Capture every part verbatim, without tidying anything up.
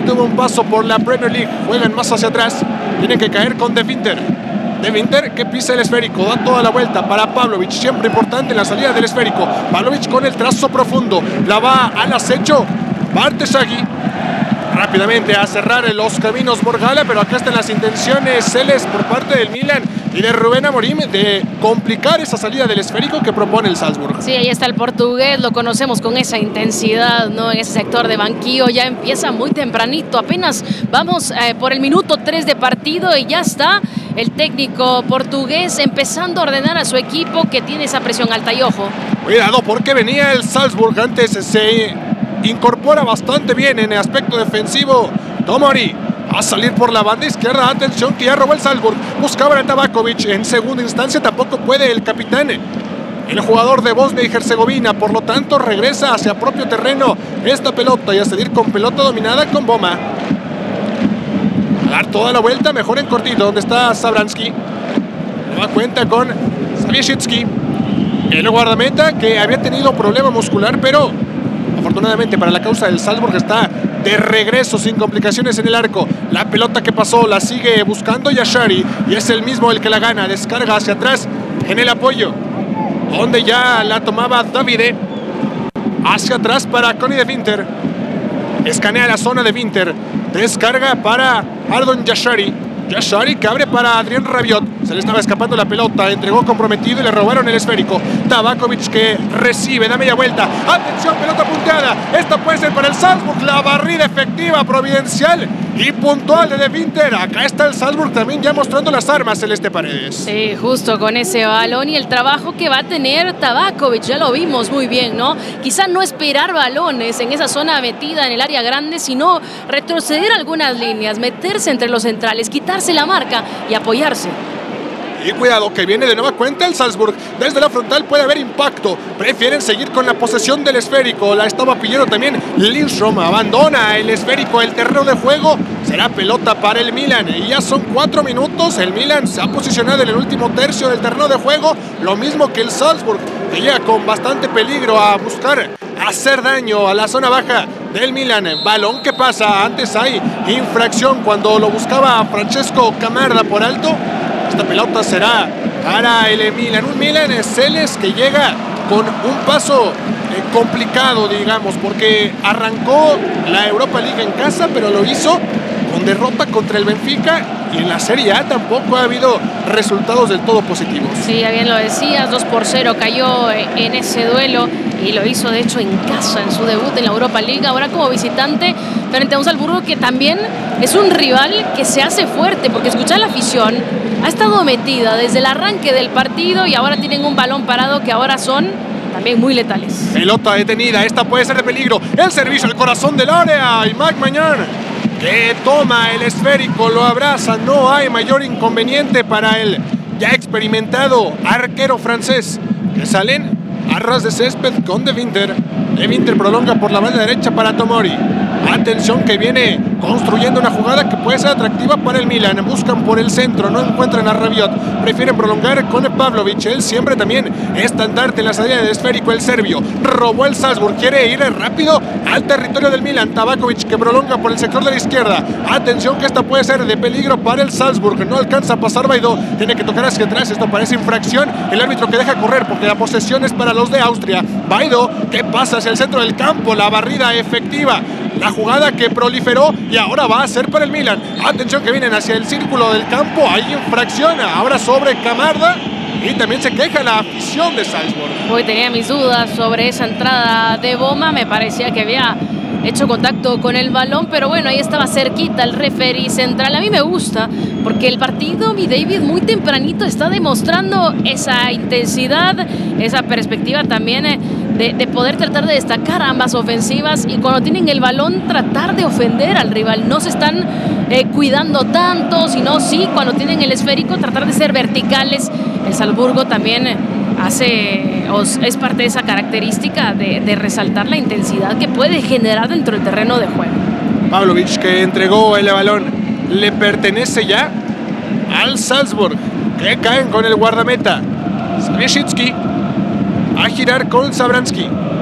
tuvo un paso por la Premier League. Juegan más hacia atrás. Tienen que caer con De Winter. De Winter que pisa el esférico, da toda la vuelta para Pavlovic, siempre importante en la salida del esférico. Pavlovic con el trazo profundo, la va al acecho Barteshagi. Rápidamente a cerrar los caminos Morgala, pero acá están las intenciones Celes por parte del Milan y de Rubén Amorim de complicar esa salida del esférico que propone el Salzburg. Sí, ahí está el portugués, lo conocemos con esa intensidad, ¿no? En ese sector de banquillo ya empieza muy tempranito, apenas vamos eh, por el minuto tres de partido y ya está el técnico portugués empezando a ordenar a su equipo que tiene esa presión alta. Y ojo, cuidado porque venía el Salzburg, antes se incorpora bastante bien en el aspecto defensivo Tomori. A salir por la banda izquierda, atención que ya robó el Salzburg, buscaba a Tabakovic, en segunda instancia tampoco puede el capitán, el jugador de Bosnia y Herzegovina, por lo tanto regresa hacia propio terreno esta pelota y a seguir con pelota dominada con Boma. A dar toda la vuelta, mejor en cortito, donde está Sabransky, nueva cuenta con Savieshitsky, el guardameta que había tenido problema muscular, pero afortunadamente para la causa del Salzburg está de regreso sin complicaciones en el arco. La pelota que pasó la sigue buscando Yashari y es el mismo el que la gana. Descarga hacia atrás en el apoyo, donde ya la tomaba Davide. Hacia atrás para Conny De Winter. Escanea la zona de Winter. Descarga para Ardon Yashari. Yashari que abre para Adrien Rabiot. Se le estaba escapando la pelota, entregó comprometido y le robaron el esférico. Tabakovic que recibe, da media vuelta. Atención, pelota punteada. Esta puede ser para el Salzburg. La barrida efectiva, providencial y puntual de De Winter. Acá está el Salzburg también ya mostrando las armas, Celeste Paredes. Sí, justo con ese balón y el trabajo que va a tener Tabakovic, ya lo vimos muy bien, ¿no? Quizá no esperar balones en esa zona metida en el área grande, sino retroceder algunas líneas, meterse entre los centrales, quitarse la marca y apoyarse. Y cuidado que viene de nueva cuenta el Salzburg. Desde la frontal puede haber impacto. Prefieren seguir con la posesión del esférico. La estaba pidiendo también Lindstrom. Abandona el esférico, el terreno de juego. Será pelota para el Milan. Y ya son cuatro minutos. El Milan se ha posicionado en el último tercio del terreno de juego. Lo mismo que el Salzburg, que llega con bastante peligro a buscar hacer daño a la zona baja del Milan. Balón que pasa. Antes hay infracción cuando lo buscaba Francesco Camarda por alto. Esta pelota será para el Milan. Un Milan Celes que llega con un paso eh, complicado, digamos, porque arrancó la Europa League en casa, pero lo hizo con derrota contra el Benfica y en la Serie A tampoco ha habido resultados del todo positivos. Sí, ya bien lo decías, dos por cero cayó en ese duelo y lo hizo de hecho en casa en su debut en la Europa League, ahora como visitante frente a un Salzburgo que también es un rival que se hace fuerte, porque escuchar la afición ha estado metida desde el arranque del partido y ahora tienen un balón parado que ahora son también muy letales. Pelota detenida, esta puede ser de peligro, el servicio al corazón del área y Mike Maignan que toma el esférico, lo abraza, no hay mayor inconveniente para el ya experimentado arquero francés, que salen a ras de césped con De Winter. De Winter prolonga por la banda derecha para Tomori. Atención que viene construyendo una jugada que puede ser atractiva para el Milan. Buscan por el centro, no encuentran a Rabiot. Prefieren prolongar con Pavlovic. Él siempre también estandarte en la salida del esférico, el serbio. Robó el Salzburg, quiere ir rápido al territorio del Milan. Tabakovic que prolonga por el sector de la izquierda. Atención que esta puede ser de peligro para el Salzburg. No alcanza a pasar Baidó. Tiene que tocar hacia atrás. Esto parece infracción. El árbitro que deja correr porque la posesión es para los de Austria. Baidó que pasa hacia el centro del campo. La barrida efectiva. La jugada que proliferó y ahora va a ser para el Milan. Atención que vienen hacia el círculo del campo. Hay infracción ahora sobre Camarda. Y también se queja la afición de Salzburg. Hoy tenía mis dudas sobre esa entrada de Boma. Me parecía que había hecho contacto con el balón, pero bueno, ahí estaba cerquita el referee central. A mí me gusta porque el partido, mi David, muy tempranito está demostrando esa intensidad, esa perspectiva también eh, de, de poder tratar de destacar ambas ofensivas y cuando tienen el balón tratar de ofender al rival. No se están eh, cuidando tanto, sino sí, cuando tienen el esférico tratar de ser verticales. El Salzburgo también eh, hace, es parte de esa característica de, de resaltar la intensidad que puede generar dentro del terreno de juego. Pavlovic que entregó el balón, le pertenece ya al Salzburg, que caen con el guardameta Savieshitsky a girar con Sabransky.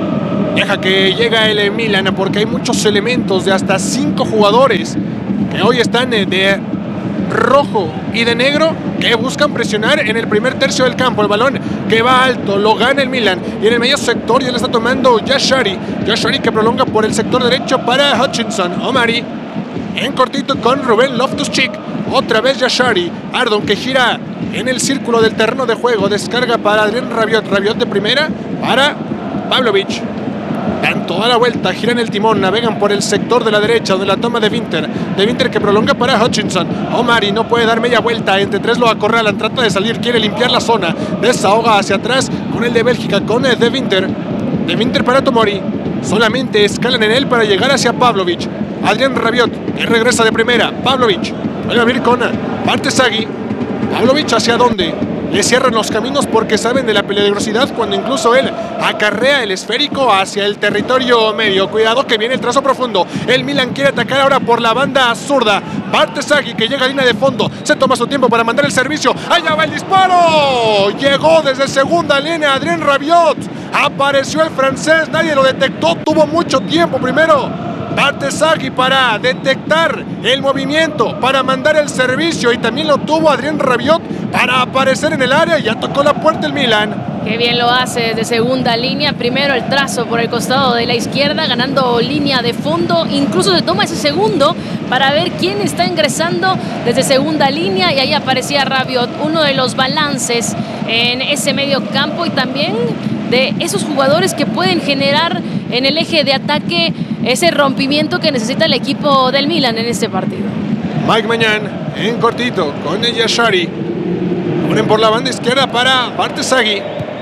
Deja que llega el Milan porque hay muchos elementos de hasta cinco jugadores que hoy están de rojo y de negro que buscan presionar en el primer tercio del campo. El balón que va alto, lo gana el Milan y en el medio sector ya le está tomando Yashari. Yashari que prolonga por el sector derecho para Hutchinson. Omari en cortito con Rubén Loftus-Cheek. Otra vez Yashari. Ardon que gira en el círculo del terreno de juego. Descarga para Adrien Rabiot. Rabiot de primera para Pavlovic. Dan toda la vuelta, giran el timón, navegan por el sector de la derecha donde la toma de Winter. De Winter que prolonga para Hutchinson. Omari no puede dar media vuelta, entre tres lo acorralan, trata de salir, quiere limpiar la zona. Desahoga hacia atrás con el de Bélgica, con el de Winter. De Winter para Tomori. Solamente escalan en él para llegar hacia Pavlovic. Adrien Rabiot que regresa de primera. Pavlovic vuelve a abrir con Bartesagui. Pavlovic hacia dónde. Le cierran los caminos porque saben de la peligrosidad cuando incluso él acarrea el esférico hacia el territorio medio. Cuidado que viene el trazo profundo. El Milan quiere atacar ahora por la banda zurda. Bartesagui que llega a línea de fondo. Se toma su tiempo para mandar el servicio. ¡Allá va el disparo! Llegó desde segunda línea Adrien Rabiot. Apareció el francés, nadie lo detectó. Tuvo mucho tiempo primero Bartesagui para detectar el movimiento, para mandar el servicio, y también lo tuvo Adrien Rabiot para aparecer en el área. Ya tocó la puerta el Milan. Qué bien lo hace desde segunda línea. Primero el trazo por el costado de la izquierda, ganando línea de fondo. Incluso se toma ese segundo para ver quién está ingresando desde segunda línea, y ahí aparecía Rabiot, uno de los balances en ese medio campo y también de esos jugadores que pueden generar en el eje de ataque ese rompimiento que necesita el equipo del Milan en este partido. Mike Maignan en cortito con el Yashari. Ponen por la banda izquierda para Bartesagui.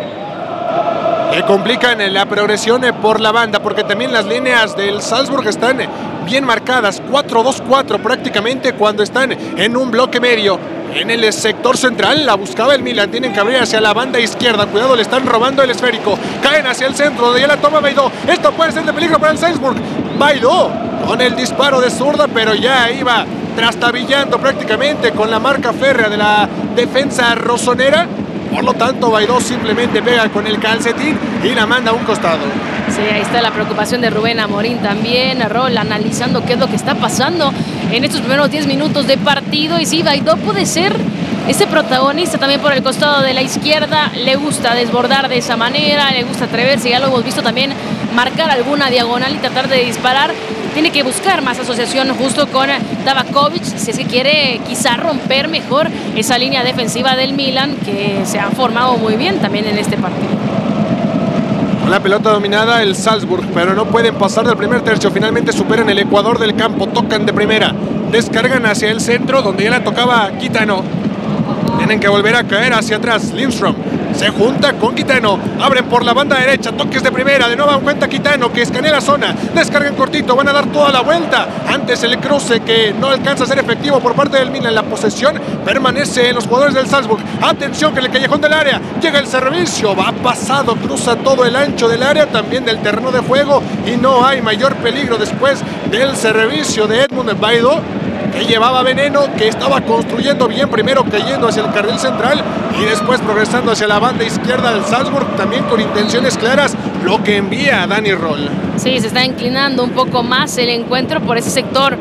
Le complican la progresión por la banda porque también las líneas del Salzburg están bien marcadas. cuatro dos cuatro prácticamente cuando están en un bloque medio. En el sector central la buscaba el Milan. Tienen que abrir hacia la banda izquierda. Cuidado, le están robando el esférico. Caen hacia el centro donde ya la toma Baidó. Esto puede ser de peligro para el Salzburg. Baidó con el disparo de zurda, pero ya iba trastabillando prácticamente con la marca férrea de la defensa rosonera. Por lo tanto, Baidó simplemente pega con el calcetín y la manda a un costado. Sí, ahí está la preocupación de Rubén Amorín también. Rol analizando qué es lo que está pasando en estos primeros diez minutos de partido. Y sí, Baidó puede ser ese protagonista también por el costado de la izquierda. Le gusta desbordar de esa manera, le gusta atreverse. Ya lo hemos visto también marcar alguna diagonal y tratar de disparar. Tiene que buscar más asociación justo con Tabakovic si es que quiere quizá romper mejor esa línea defensiva del Milan, que se ha formado muy bien también en este partido. Con la pelota dominada el Salzburg, pero no pueden pasar del primer tercio. Finalmente superan el ecuador del campo, tocan de primera, descargan hacia el centro donde ya la tocaba Kitano. Tienen que volver a caer hacia atrás. Lindström se junta con Kitano, abren por la banda derecha, toques de primera, de nuevo en cuenta Kitano que escanea la zona, descargan cortito, van a dar toda la vuelta. Antes el cruce que no alcanza a ser efectivo por parte del Milan. La posesión permanece en los jugadores del Salzburg. Atención que en el callejón del área llega el servicio, va pasado, cruza todo el ancho del área, también del terreno de juego, y no hay mayor peligro después del servicio de Edmund Baidó, que llevaba veneno, que estaba construyendo bien, primero cayendo hacia el carril central y después progresando hacia la banda izquierda del Salzburg, también con intenciones claras, lo que envía a Dani Roll. Sí, se está inclinando un poco más el encuentro por ese sector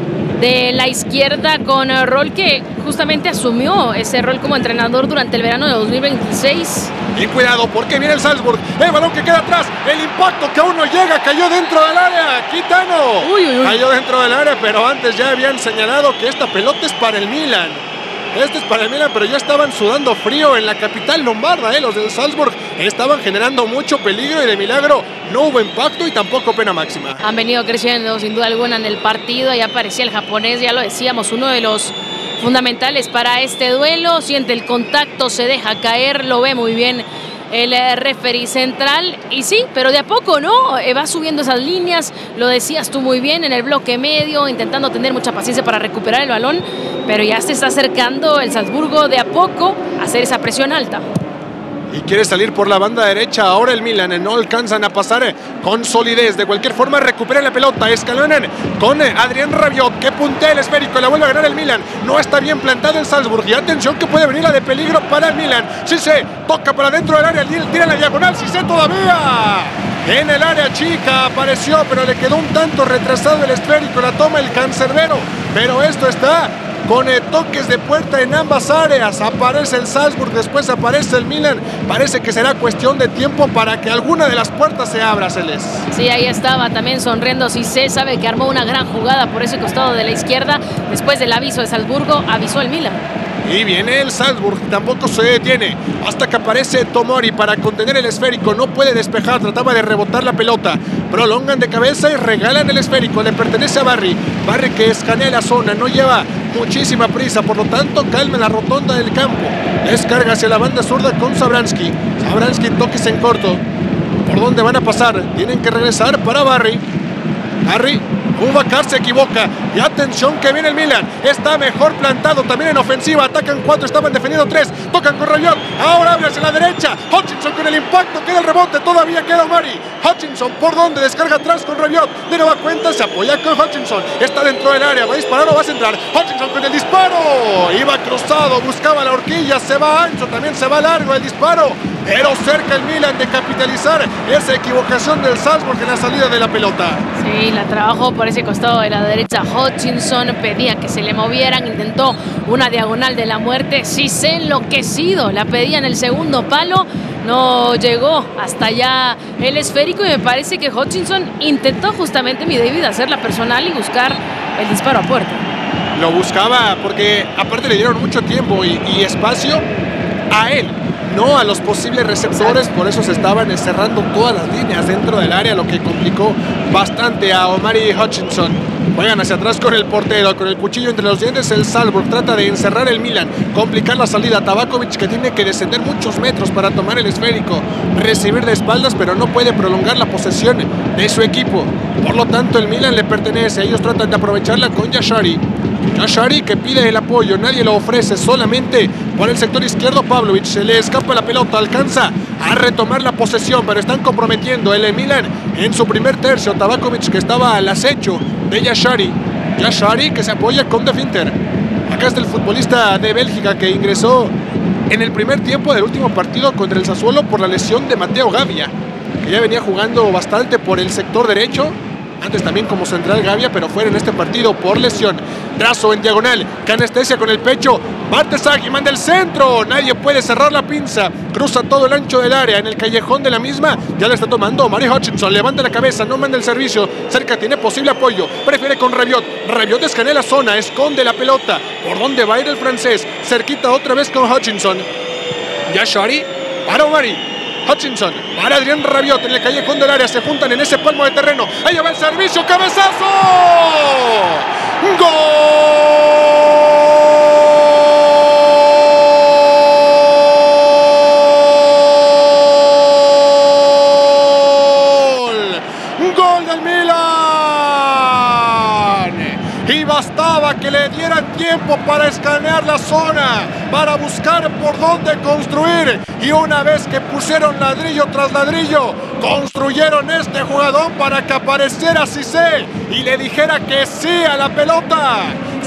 de la izquierda con Roll, que justamente asumió ese rol como entrenador durante el verano de dos mil veintiséis. Y cuidado porque viene el Salzburg, el balón que queda atrás, el impacto que aún no llega, cayó dentro del área, Kitano uy, uy, uy. cayó dentro del área, pero antes ya habían señalado que esta pelota es para el Milan. Este es para el Milan, pero ya estaban sudando frío en la capital lombarda, ¿eh? Los del Salzburg estaban generando mucho peligro y de milagro no hubo impacto y tampoco pena máxima. Han venido creciendo sin duda alguna en el partido, ya aparecía el japonés, ya lo decíamos, uno de los fundamentales para este duelo. Siente el contacto, se deja caer, lo ve muy bien el referee central, y sí, pero de a poco, ¿no? Eh, va subiendo esas líneas, lo decías tú muy bien, en el bloque medio, intentando tener mucha paciencia para recuperar el balón, pero ya se está acercando el Salzburgo de a poco a hacer esa presión alta. Y quiere salir por la banda derecha ahora el Milan, no alcanzan a pasar con solidez. De cualquier forma recuperan la pelota, escalonan con Adrien Rabiot que puntea el esférico, la vuelve a ganar el Milan. No está bien plantado el Salzburg y atención que puede venir la de peligro para el Milan. Cissé toca para dentro del área, tira la diagonal, Cissé todavía. en el área chica, apareció, pero le quedó un tanto retrasado el esférico, la toma el cancerbero, pero esto está con eh, toques de puerta en ambas áreas. Aparece el Salzburg, después aparece el Milan. Parece que será cuestión de tiempo para que alguna de las puertas se abra, Celes. Sí, ahí estaba también sonriendo Cissé, sabe que armó una gran jugada por ese costado de la izquierda. Después del aviso de Salzburgo, avisó el Milan. Y viene el Salzburg, tampoco se detiene hasta que aparece Tomori para contener el esférico. No puede despejar, trataba de rebotar la pelota. Prolongan de cabeza y regalan el esférico. Le pertenece a Barry. Barry que escanea la zona, no lleva muchísima prisa, por lo tanto calma la rotonda del campo. Descarga hacia la banda zurda con Sabransky. Sabransky toques en corto. ¿Por dónde van a pasar? Tienen que regresar para Barry. Barry. Boubacar se equivoca y atención que viene el Milan, está mejor plantado también en ofensiva, atacan cuatro, estaban defendiendo tres, tocan con Rabiot, ahora abre hacia la derecha, Hutchinson con el impacto, queda el rebote, todavía queda Omari, Hutchinson por donde, descarga atrás con Rabiot, de nueva cuenta se apoya con Hutchinson, está dentro del área, va a disparar o va a centrar, Hutchinson con el disparo, iba cruzado, buscaba la horquilla, se va ancho, también se va largo el disparo, pero cerca el Milan de capitalizar esa equivocación del Salzburg en la salida de la pelota. Sí, la trabajó por ese costado de la derecha Hutchinson, pedía que se le movieran, intentó una diagonal de la muerte, Cissé enloquecido, la pedía en el segundo palo, no llegó hasta allá el esférico y me parece que Hutchinson intentó justamente, mi David, hacer la personal y buscar el disparo a puerta. Lo buscaba porque aparte le dieron mucho tiempo y, y espacio a él, no a los posibles receptores. Exacto. Por eso se estaban cerrando todas las líneas dentro del área, lo que complicó bastante a Omari Hutchinson. Juegan hacia atrás con el portero, con el cuchillo entre los dientes. El Salzburg trata de encerrar el Milan, complicar la salida. Tabakovic, que tiene que descender muchos metros para tomar el esférico, recibir de espaldas, pero no puede prolongar la posesión de su equipo. Por lo tanto, el Milan le pertenece. Ellos tratan de aprovecharla con Yashari. Yashari que pide el apoyo, nadie lo ofrece, solamente por el sector izquierdo Pavlovic, se le escapa la pelota, alcanza a retomar la posesión, pero están comprometiendo el Milan en su primer tercio. Tabakovic que estaba al acecho de Yashari, Yashari que se apoya con De Finter. Acá está el futbolista de Bélgica que ingresó en el primer tiempo del último partido contra el Sassuolo por la lesión de Matteo Gavia, que ya venía jugando bastante por el sector derecho. Antes también como central Gavia, pero fuera en este partido por lesión. Trazo en diagonal, que anestesia con el pecho. Bartesagui manda el centro. Nadie puede cerrar la pinza. Cruza todo el ancho del área. En el callejón de la misma ya la está tomando Omari Hutchinson. Levanta la cabeza, no manda el servicio. Cerca tiene posible apoyo. Prefiere con Rabiot. Rabiot escanea la zona, esconde la pelota. ¿Por dónde va a ir el francés? Cerquita otra vez con Hutchinson. Yashari para Omari. Hutchinson para Adrien Rabiot en el callejón del área, se juntan en ese palmo de terreno, ahí va el servicio, cabezazo, gol gol del Milan, y bastaba que le dieran tiempo para escanear la zona, para buscar por dónde construir, y una vez que pusieron ladrillo tras ladrillo, construyeron este jugador para que apareciera Cissé y le dijera que sí a la pelota.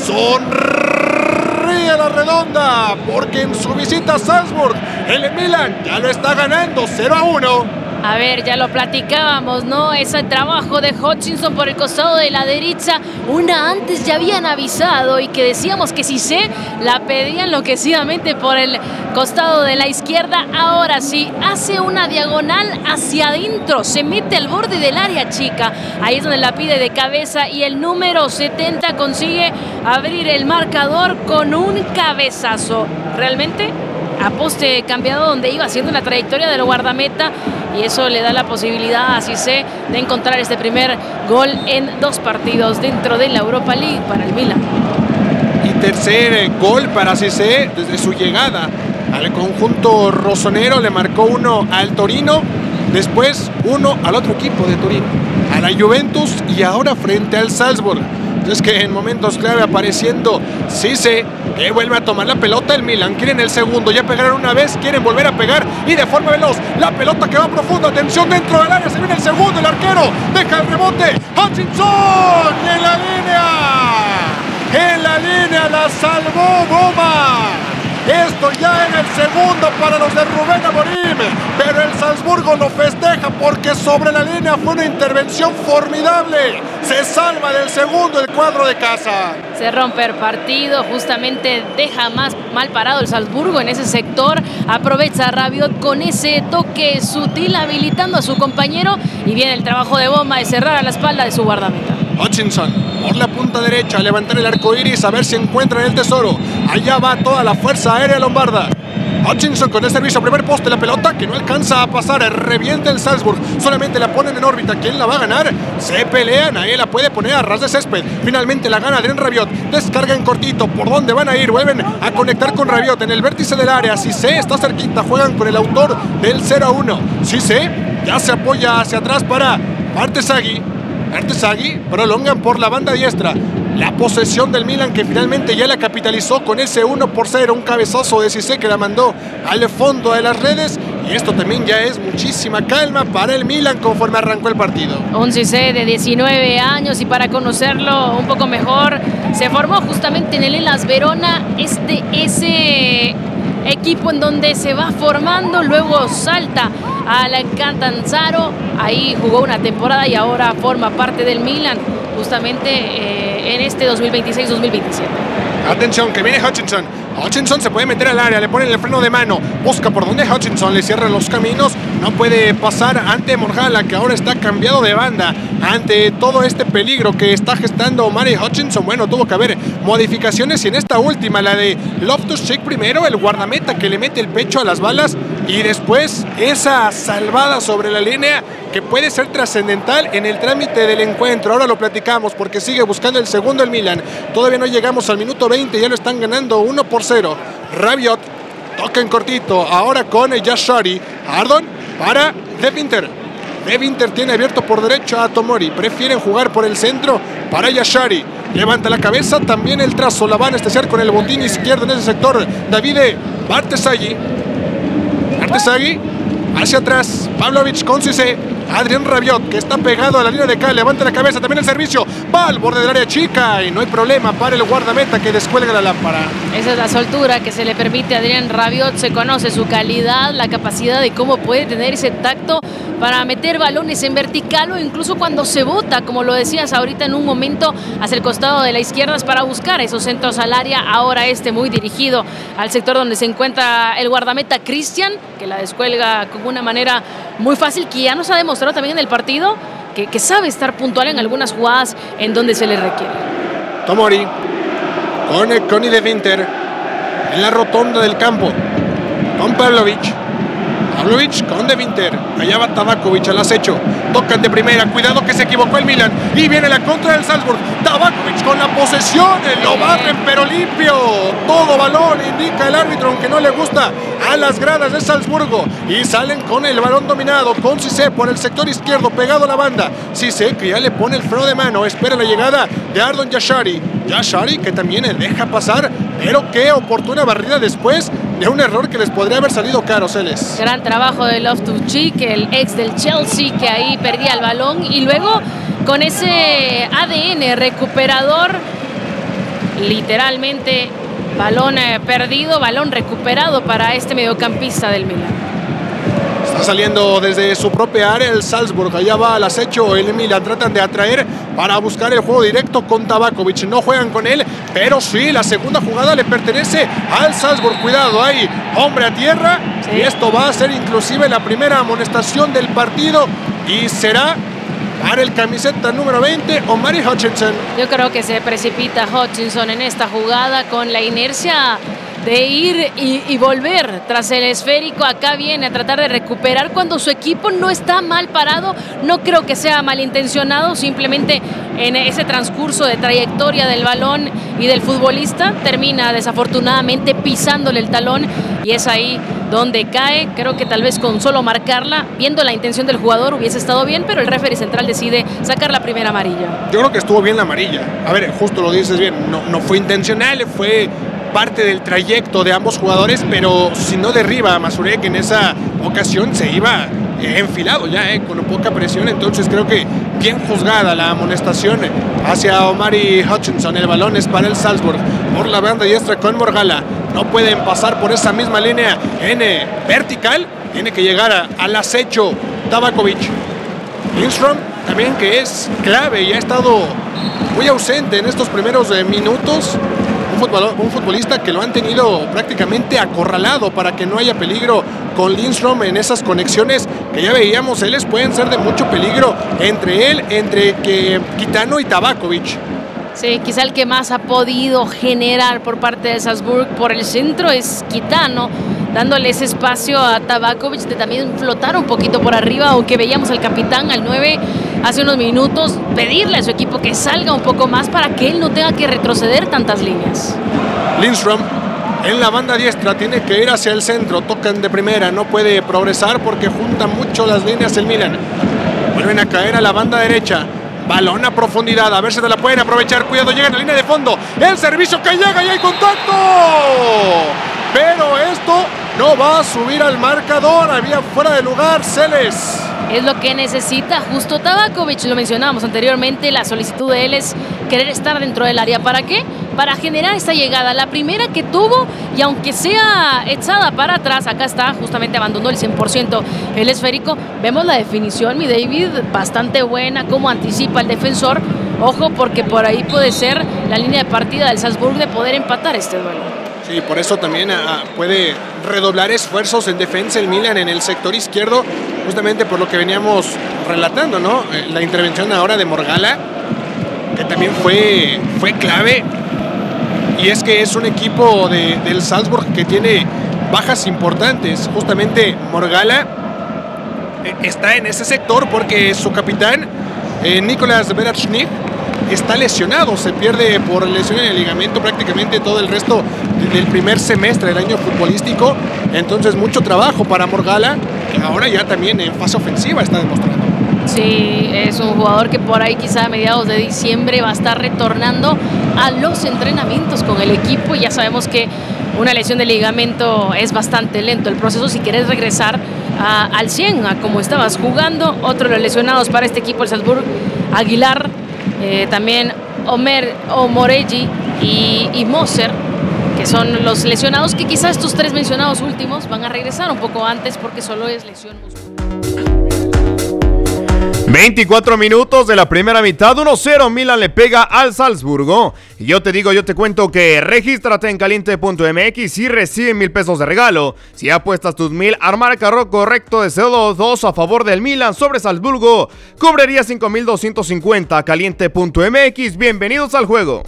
Sonríe la redonda, porque en su visita a Salzburg, el Milan ya lo está ganando cero a uno. A ver, ya lo platicábamos, ¿no? Ese trabajo de Hutchinson por el costado de la derecha, una antes ya habían avisado y que decíamos que Cissé la pedía enloquecidamente por el costado de la izquierda. Ahora sí, hace una diagonal hacia adentro, se mete al borde del área chica. Ahí es donde la pide de cabeza y el número setenta consigue abrir el marcador con un cabezazo. Realmente a poste cambiado donde iba haciendo la trayectoria del guardameta, y eso le da la posibilidad a Cissé de encontrar este primer gol en dos partidos dentro de la Europa League para el Milan. Y tercer gol para Cissé desde su llegada al conjunto rosonero. Le marcó uno al Torino, después uno al otro equipo de Turín, a la Juventus, y ahora frente al Salzburg. Es que en momentos clave apareciendo Cissé, que vuelve a tomar la pelota. El Milan quieren el segundo, ya pegaron una vez, quieren volver a pegar, y de forma veloz, la pelota que va profundo, atención dentro del área, se viene el segundo, el arquero deja el rebote, Hutchinson en la línea, en la línea la salvó Boma. Esto ya en el segundo para los de Rubén Amorim, pero el Salzburgo lo festeja porque sobre la línea fue una intervención formidable. Se salva del segundo el cuadro de casa. Se rompe el partido, justamente deja más mal parado el Salzburgo en ese sector. Aprovecha Rabiot con ese toque sutil habilitando a su compañero y viene el trabajo de Boma de cerrar a la espalda de su guardameta. Hutchinson por la punta derecha, a levantar el arco iris a ver si encuentran el tesoro. Allá va toda la fuerza aérea lombarda. Hutchinson con el servicio a primer poste, la pelota que no alcanza a pasar, revienta el Salzburg, solamente la ponen en órbita. ¿Quién la va a ganar? Se pelean, ahí la puede poner a ras de césped. Finalmente la gana Adrien Rabiot, descarga en cortito. ¿Por dónde van a ir? Vuelven a conectar con Rabiot en el vértice del área. Cissé está cerquita, juegan con el autor del cero a uno. Cissé ya se apoya hacia atrás para Artesagui. Artesagui prolongan por la banda diestra. La posesión del Milan que finalmente ya la capitalizó con ese uno por cero. Un cabezazo de Cissé que la mandó al fondo de las redes. Y esto también ya es muchísima calma para el Milan conforme arrancó el partido. Un Cissé de diecinueve años y para conocerlo un poco mejor, se formó justamente en el Hellas Verona. Este ese equipo en donde se va formando, luego salta al Catanzaro, ahí jugó una temporada y ahora forma parte del Milan justamente eh, en este dos mil veintiséis dos mil veintisiete. Atención, que viene Hutchinson. Hutchinson se puede meter al área, le ponen el freno de mano, busca por donde Hutchinson, le cierra los caminos, no puede pasar ante Morgala, que ahora está cambiado de banda. Ante todo este peligro que está gestando Omari Hutchinson, bueno, tuvo que haber modificaciones y en esta última, la de Loftus-Cheek primero, el guardameta que le mete el pecho a las balas y después esa salvada sobre la línea que puede ser trascendental en el trámite del encuentro. Ahora lo platicamos porque sigue buscando el segundo el Milan. Todavía no llegamos al minuto veinte, ya lo están ganando uno por cero. Rabiot toca en cortito, ahora con Yashari. Ardon para De Winter. De Winter tiene abierto por derecha a Tomori. Prefieren jugar por el centro para Yashari. Levanta la cabeza, también el trazo. La va a anestesiar con el botín izquierdo en ese sector. Davide Artesagui. Artesagui hacia atrás. Pavlovic con Cissé. Adrien Rabiot, que está pegado a la línea de cal, levanta la cabeza, también el servicio, va al borde del área chica y no hay problema para el guardameta que descuelga la lámpara. Esa es la soltura que se le permite a Adrien Rabiot, se conoce su calidad, la capacidad de cómo puede tener ese tacto para meter balones en vertical o incluso cuando se bota, como lo decías ahorita en un momento, hacia el costado de la izquierda es para buscar esos centros al área, ahora este muy dirigido al sector donde se encuentra el guardameta Christian, que la descuelga con una manera muy fácil, que ya nos ha demostrado también en el partido que, que sabe estar puntual en algunas jugadas en donde se le requiere. Tomori con Connie De Winter en la rotonda del campo con Pavlovic. Pavlovic con De Winter, allá va Tabakovic al acecho, tocan de primera, cuidado que se equivocó el Milan y viene la contra del Salzburg. Tabakovic con la posesión, lo barren pero limpio, todo balón, indica el árbitro, aunque no le gusta a las gradas de Salzburgo, y salen con el balón dominado, con Cissé por el sector izquierdo, pegado a la banda. Cissé que ya le pone el freno de mano, espera la llegada de Ardon Yashari. Yashari que también le deja pasar, pero qué oportuna barrida después de un error que les podría haber salido caro, Celes. Gran trabajo de Loftus-Cheek, el ex del Chelsea, que ahí perdía el balón y luego con ese A D N recuperador, literalmente balón eh, perdido, balón recuperado para este mediocampista del Milan. Está saliendo desde su propia área el Salzburg, allá va al acecho el Milan, tratan de atraer para buscar el juego directo con Tabakovic, no juegan con él, pero sí, la segunda jugada le pertenece al Salzburg, cuidado, ahí, hombre a tierra, sí. Y esto va a ser inclusive la primera amonestación del partido y será para el camiseta número veinte, Omari Hutchinson. Yo creo que se precipita Hutchinson en esta jugada con la inercia de ir y, y volver tras el esférico. Acá viene a tratar de recuperar cuando su equipo no está mal parado. No creo que sea malintencionado, simplemente en ese transcurso de trayectoria del balón y del futbolista termina desafortunadamente pisándole el talón y es ahí donde cae. Creo que tal vez con solo marcarla, viendo la intención del jugador, hubiese estado bien, pero el referee central decide sacar la primera amarilla. Yo creo que estuvo bien la amarilla. A ver, justo lo dices bien, no, no fue intencional, fue parte del trayecto de ambos jugadores, pero si no derriba a Mazurek, que en esa ocasión se iba eh, enfilado ya, eh, con poca presión, entonces creo que bien juzgada la amonestación hacia Omari Hutchinson. El balón es para el Salzburg, por la banda diestra con Morgala, no pueden pasar por esa misma línea en eh, vertical. Tiene que llegar a, al acecho Tabakovic. Lindstrom también, que es clave y ha estado muy ausente en estos primeros eh, minutos. Un, futbol, un futbolista que lo han tenido prácticamente acorralado para que no haya peligro con Lindstrom en esas conexiones que ya veíamos. Él pueden ser de mucho peligro entre él, entre que, Kitano y Tabakovic. Sí, quizá el que más ha podido generar por parte de Salzburg por el centro es Kitano, dándole ese espacio a Tabakovic de también flotar un poquito por arriba, aunque veíamos al capitán, al nueve, hace unos minutos pedirle a su equipo que salga un poco más para que él no tenga que retroceder tantas líneas. Lindstrom en la banda diestra tiene que ir hacia el centro, tocan de primera, no puede progresar porque junta mucho las líneas el Milan. Vuelven a caer a la banda derecha. Balón a profundidad, a ver si te la pueden aprovechar. Cuidado, llega en la línea de fondo. El servicio que llega y hay contacto. Pero esto no va a subir al marcador. Había fuera de lugar Celes. Es lo que necesita justo Tabakovic, lo mencionábamos anteriormente, la solicitud de él es querer estar dentro del área. ¿Para qué? Para generar esta llegada, la primera que tuvo, y aunque sea echada para atrás, acá está, justamente abandonó el cien por ciento el esférico. Vemos la definición, mi David, bastante buena, cómo anticipa el defensor. Ojo, porque por ahí puede ser la línea de partida del Salzburg de poder empatar este duelo. Sí, por eso también ah, puede redoblar esfuerzos en defensa el Milan en el sector izquierdo, justamente por lo que veníamos relatando, ¿no? Eh, la intervención ahora de Morgala, que también fue, fue clave, y es que es un equipo de, del Salzburg que tiene bajas importantes. Justamente Morgala eh, está en ese sector porque su capitán, eh, Nicolás Berachnik, está lesionado, se pierde por lesión en el ligamento prácticamente todo el resto del primer semestre del año futbolístico. Entonces mucho trabajo para Morgala, que ahora ya también en fase ofensiva está demostrando. Sí, es un jugador que por ahí quizá a mediados de diciembre va a estar retornando a los entrenamientos con el equipo. Ya sabemos que una lesión de ligamento es bastante lento el proceso si quieres regresar a, al cien, a como estabas jugando. Otro de los lesionados para este equipo, el Salzburg, Aguilar, eh, también Omer Omoregi y, y Moser, que son los lesionados, que quizás estos tres mencionados últimos van a regresar un poco antes porque solo es lesión muscular. veinticuatro minutos de la primera mitad, uno cero, Milan le pega al Salzburgo. Y yo te digo, yo te cuento que regístrate en caliente punto m x y recibe mil pesos de regalo. Si apuestas tus mil al marcador correcto de cero dos a favor del Milan sobre Salzburgo, cobraría cinco mil doscientos cincuenta. caliente punto m x, bienvenidos al juego.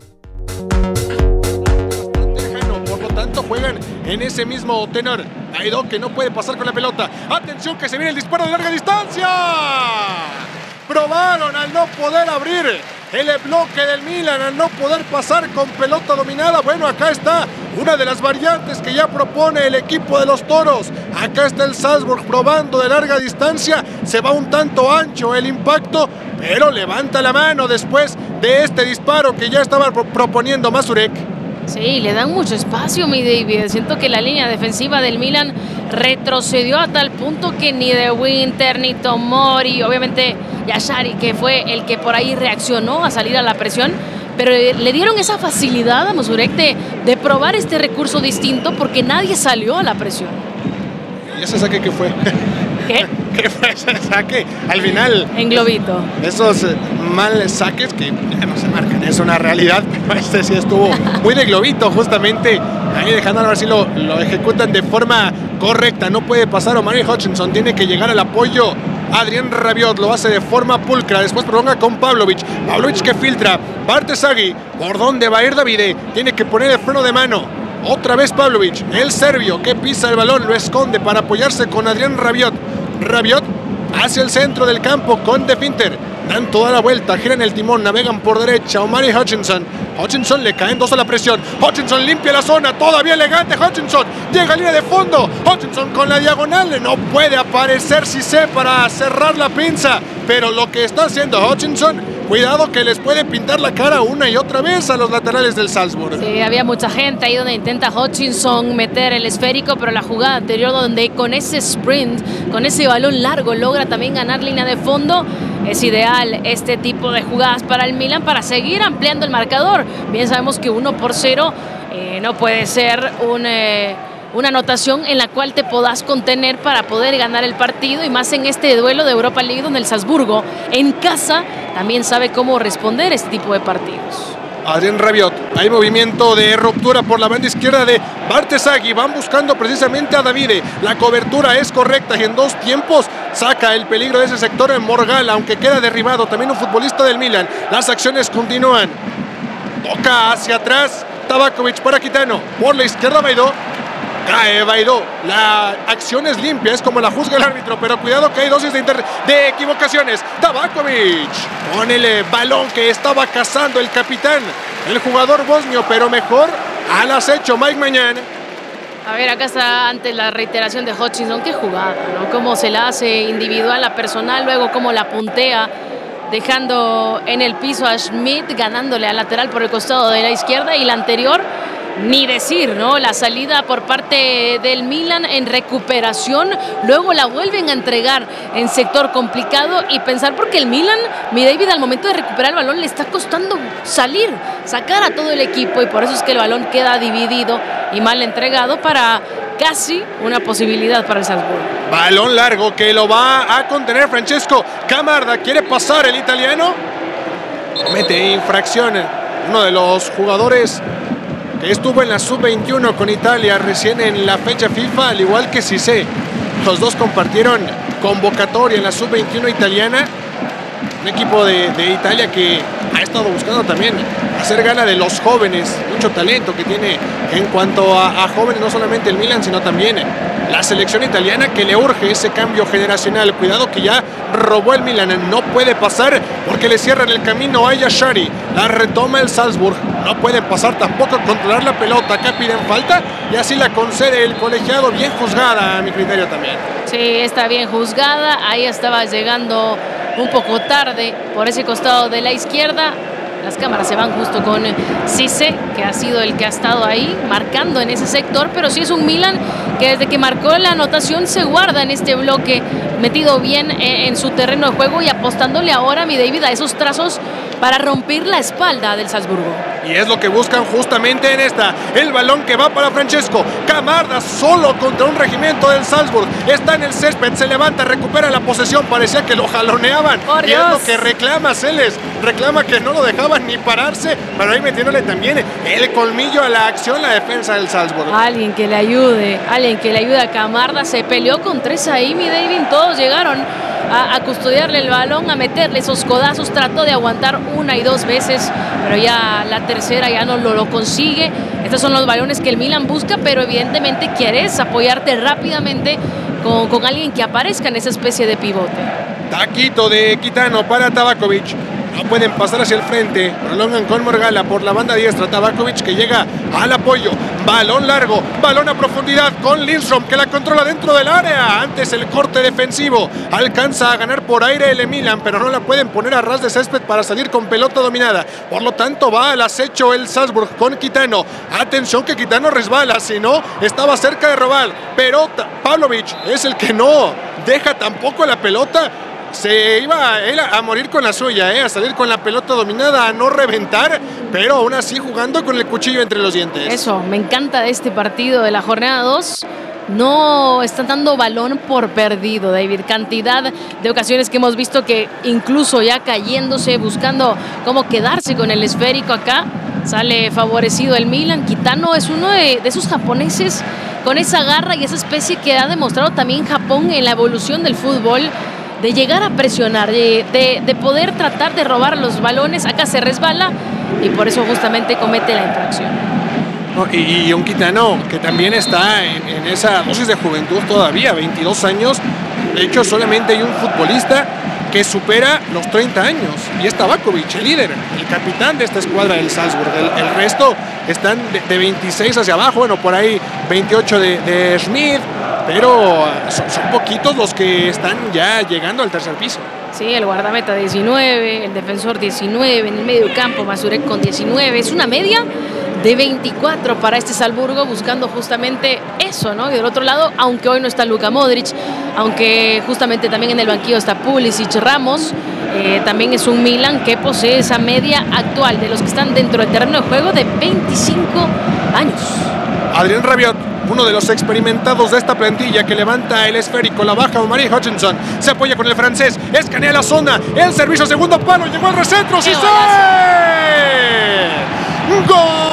Juegan en ese mismo tenor. Aidó, que no puede pasar con la pelota. Atención, que se viene el disparo de larga distancia. Probaron al no poder abrir el bloque del Milan, al no poder pasar con pelota dominada. Bueno, acá está una de las variantes que ya propone el equipo de los Toros. Acá está el Salzburg probando de larga distancia. Se va un tanto ancho el impacto, pero levanta la mano después de este disparo que ya estaba proponiendo Mazurek. Sí, le dan mucho espacio, mi David. Siento que la línea defensiva del Milan retrocedió a tal punto que ni De Winter, ni Tomori, obviamente Yashari, que fue el que por ahí reaccionó a salir a la presión, pero le dieron esa facilidad a Mazurek de, de probar este recurso distinto porque nadie salió a la presión. ¿Y ese saque qué fue? ¿Qué? ¿Qué fue ese saque? Al final. En globito. Esos mal saques que ya no se marcan, es una realidad, pero este sí estuvo muy de globito, justamente ahí dejando a ver si lo, lo ejecutan de forma correcta. No puede pasar Omari Hutchinson, tiene que llegar al apoyo. Adrián Rabiot lo hace de forma pulcra, después prolonga con Pavlovic. Pavlovic que filtra, parte Sagi. ¿Por dónde va a ir Davide? Tiene que poner el freno de mano. Otra vez Pavlovic, el serbio que pisa el balón, lo esconde para apoyarse con Adrián Rabiot. Rabiot hacia el centro del campo con De Finter. Dan toda la vuelta, giran el timón, navegan por derecha. Omari Hutchinson. Hutchinson le caen dos a la presión. Hutchinson limpia la zona, todavía elegante Hutchinson. Llega a línea de fondo. Hutchinson con la diagonal. No puede aparecer Cissé para cerrar la pinza. Pero lo que está haciendo Hutchinson, cuidado que les puede pintar la cara una y otra vez a los laterales del Salzburg. Sí, había mucha gente ahí donde intenta Hutchinson meter el esférico, pero la jugada anterior donde con ese sprint, con ese balón largo logra también ganar línea de fondo, es ideal este tipo de jugadas para el Milan para seguir ampliando el marcador. Bien sabemos que uno por cero eh, no puede ser un... Eh, una anotación en la cual te podás contener para poder ganar el partido, y más en este duelo de Europa League donde el Salzburgo en casa también sabe cómo responder a este tipo de partidos. Adrien Rabiot, hay movimiento de ruptura por la banda izquierda de Bartesagui, van buscando precisamente a Davide, la cobertura es correcta y en dos tiempos saca el peligro de ese sector en Morgala, aunque queda derribado también un futbolista del Milan. Las acciones continúan, toca hacia atrás Tabakovic para Kitano, por la izquierda Baidó. Cae Baidó, la acción es limpia, es como la juzga el árbitro, pero cuidado que hay dosis de, inter... de equivocaciones. Tabakovic con el eh, balón que estaba cazando el capitán, el jugador bosnio, pero mejor al acecho Mike Mañán. A ver, acá está ante la reiteración de Hutchinson, qué jugada, ¿no? Cómo se la hace individual a personal, luego cómo la puntea, dejando en el piso a Schmidt, ganándole al lateral por el costado de la izquierda, y la anterior... Ni decir, ¿no? La salida por parte del Milan en recuperación, luego la vuelven a entregar en sector complicado, y pensar porque el Milan, mi David, al momento de recuperar el balón le está costando salir, sacar a todo el equipo, y por eso es que el balón queda dividido y mal entregado para casi una posibilidad para el Salzburgo. Balón largo que lo va a contener Francesco Camarda, quiere pasar el italiano, comete infracción, uno de los jugadores que estuvo en la sub veintiuno con Italia recién en la fecha FIFA, al igual que Cissé. Los dos compartieron convocatoria en la sub veintiuno italiana. Un equipo de, de Italia que ha estado buscando también hacer gana de los jóvenes. Mucho talento que tiene en cuanto a, a jóvenes, no solamente el Milan, sino también la selección italiana, que le urge ese cambio generacional. Cuidado que ya robó el Milan, no puede pasar porque le cierran el camino a Yashari. La retoma el Salzburg, no pueden pasar tampoco, controlar la pelota. Acá piden falta y así la concede el colegiado, bien juzgada a mi criterio también. Sí, está bien juzgada, ahí estaba llegando un poco tarde por ese costado de la izquierda. Las cámaras se van justo con Cissé, que ha sido el que ha estado ahí marcando en ese sector, pero sí es un Milan que desde que marcó la anotación se guarda en este bloque, metido bien en su terreno de juego y apostándole ahora, mi David, a esos trazos para romper la espalda del Salzburgo. Y es lo que buscan justamente en esta. El balón que va para Francesco Camarda, solo contra un regimiento del Salzburg. Está en el césped, se levanta, recupera la posesión. Parecía que lo jaloneaban. Por y Dios. es lo que reclama Celes. Reclama que no lo dejaban ni pararse, pero ahí metiéndole también el colmillo a la acción, la defensa del Salzburg. Alguien que le ayude, alguien que le ayude a Camarda. Se peleó con tres ahí, mi David. Todos llegaron a, a custodiarle el balón, a meterle esos codazos. Trató de aguantar una y dos veces, pero ya la tercera ya no lo, lo consigue. Estos son los balones que el Milan busca, pero evidentemente quieres apoyarte rápidamente con, con alguien que aparezca en esa especie de pivote. Taquito de Kitano para Tabakovic. No pueden pasar hacia el frente. Prolongan con Morgala por la banda diestra. Tabakovic que llega al apoyo. Balón largo, balón a profundidad con Lindstrom que la controla dentro del área. Antes el corte defensivo. Alcanza a ganar por aire el Milan, pero no la pueden poner a ras de césped para salir con pelota dominada. Por lo tanto va al acecho el Salzburg con Kitano. Atención que Kitano resbala, si no estaba cerca de robar. Pero Pavlovic es el que no deja tampoco la pelota. Se iba él a morir con la suya, ¿eh? A salir con la pelota dominada, a no reventar, pero aún así jugando con el cuchillo entre los dientes. Eso, me encanta de este partido de la jornada dos. No están dando balón por perdido, David. Cantidad de ocasiones que hemos visto que incluso ya cayéndose, buscando cómo quedarse con el esférico acá, sale favorecido el Milan. Kitano es uno de, de esos japoneses con esa garra y esa especie que ha demostrado también Japón en la evolución del fútbol, de llegar a presionar, de, de, de poder tratar de robar los balones. Acá se resbala y por eso justamente comete la infracción. No, y, y un Kitano que también está en, en esa dosis de juventud todavía, veintidós años. De hecho, solamente hay un futbolista que supera los treinta años y es Tabakovic, el líder, el capitán de esta escuadra del Salzburg. El, el resto están de, de veintiséis hacia abajo, bueno, por ahí veintiocho de, de Schmidt, pero son, son poquitos los que están ya llegando al tercer piso. Sí, el guardameta diecinueve, el defensor diecinueve, en el medio campo Mazurek con diecinueve. Es una media de veinticuatro para este Salzburgo, buscando justamente eso, ¿no? Y del otro lado, aunque hoy no está Luka Modric, aunque justamente también en el banquillo está Pulisic, Ramos, Eh, también es un Milan que posee esa media actual de los que están dentro del terreno de juego de veinticinco años. Adrián Rabiot, uno de los experimentados de esta plantilla, que levanta el esférico, la baja Omari Hutchinson, se apoya con el francés, escanea la zona, el servicio segundo palo, llegó al recentro, ¡sí! ¡Gol!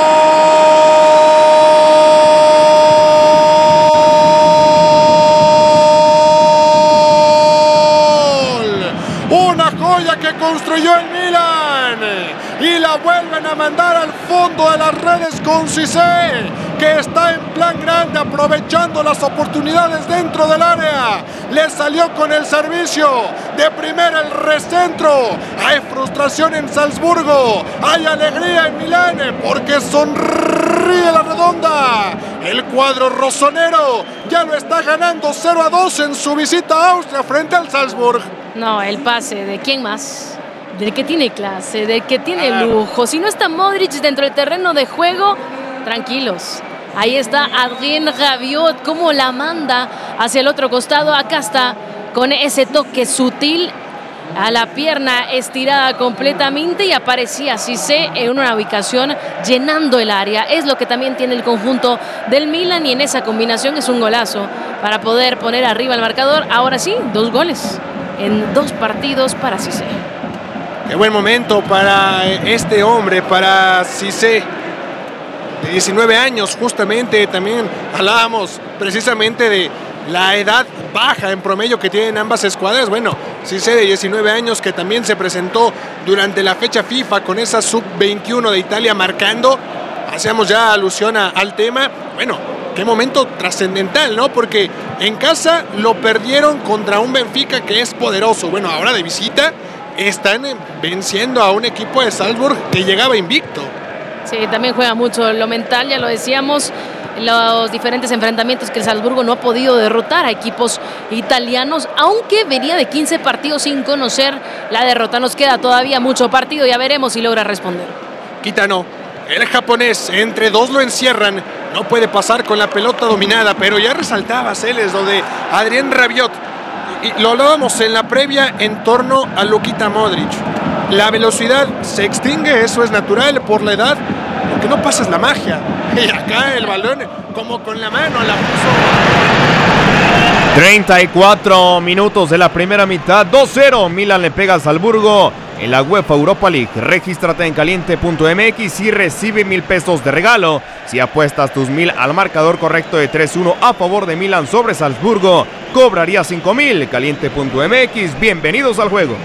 Una joya que construyó el Milan y la vuelven a mandar al fondo de las redes con Cissé, que está en plan grande, aprovechando las oportunidades dentro del área. Le salió con el servicio de primera el recentro. Hay frustración en Salzburgo, hay alegría en Milán, porque sonríe la redonda. El cuadro rosonero ya lo está ganando cero a dos en su visita a Austria frente al Salzburg. No, el pase, ¿de quién más? Del que tiene clase, del que tiene lujo. Si no está Modric dentro del terreno de juego, tranquilos. Ahí está Adrien Rabiot, cómo la manda hacia el otro costado. Acá está con ese toque sutil a la pierna estirada completamente, y aparecía Cissé en una ubicación llenando el área. Es lo que también tiene el conjunto del Milan, y en esa combinación es un golazo para poder poner arriba el marcador. Ahora sí, dos goles en dos partidos para Cissé. Qué buen momento para este hombre, para Cissé, de diecinueve años justamente. También hablábamos precisamente de la edad baja en promedio que tienen ambas escuadras. Bueno, Cissé de diecinueve años, que también se presentó durante la fecha FIFA con esa sub veintiuno de Italia marcando. Hacíamos ya alusión a, al tema. Bueno, qué momento trascendental, ¿no? Porque en casa lo perdieron contra un Benfica que es poderoso. Bueno, ahora de visita están venciendo a un equipo de Salzburg que llegaba invicto. Sí, también juega mucho lo mental, ya lo decíamos, los diferentes enfrentamientos que el Salzburgo no ha podido derrotar a equipos italianos, aunque venía de quince partidos sin conocer la derrota. Nos queda todavía mucho partido, ya veremos si logra responder. Kitano, el japonés, entre dos lo encierran, no puede pasar con la pelota dominada, pero ya resaltaba Celes lo de Adrien Rabiot, y lo hablábamos en la previa en torno a Luka Modric. La velocidad se extingue, eso es natural por la edad, lo que no pasa es la magia. Y acá el balón, como con la mano, la puso. treinta y cuatro minutos de la primera mitad, dos cero, Milan le pega al Salzburgo en la UEFA Europa League. Regístrate en caliente punto m x y recibe mil pesos de regalo si apuestas tus mil al marcador correcto de tres uno a favor de Milan sobre Salzburgo. Cobraría cinco mil. caliente punto m x, bienvenidos al juego.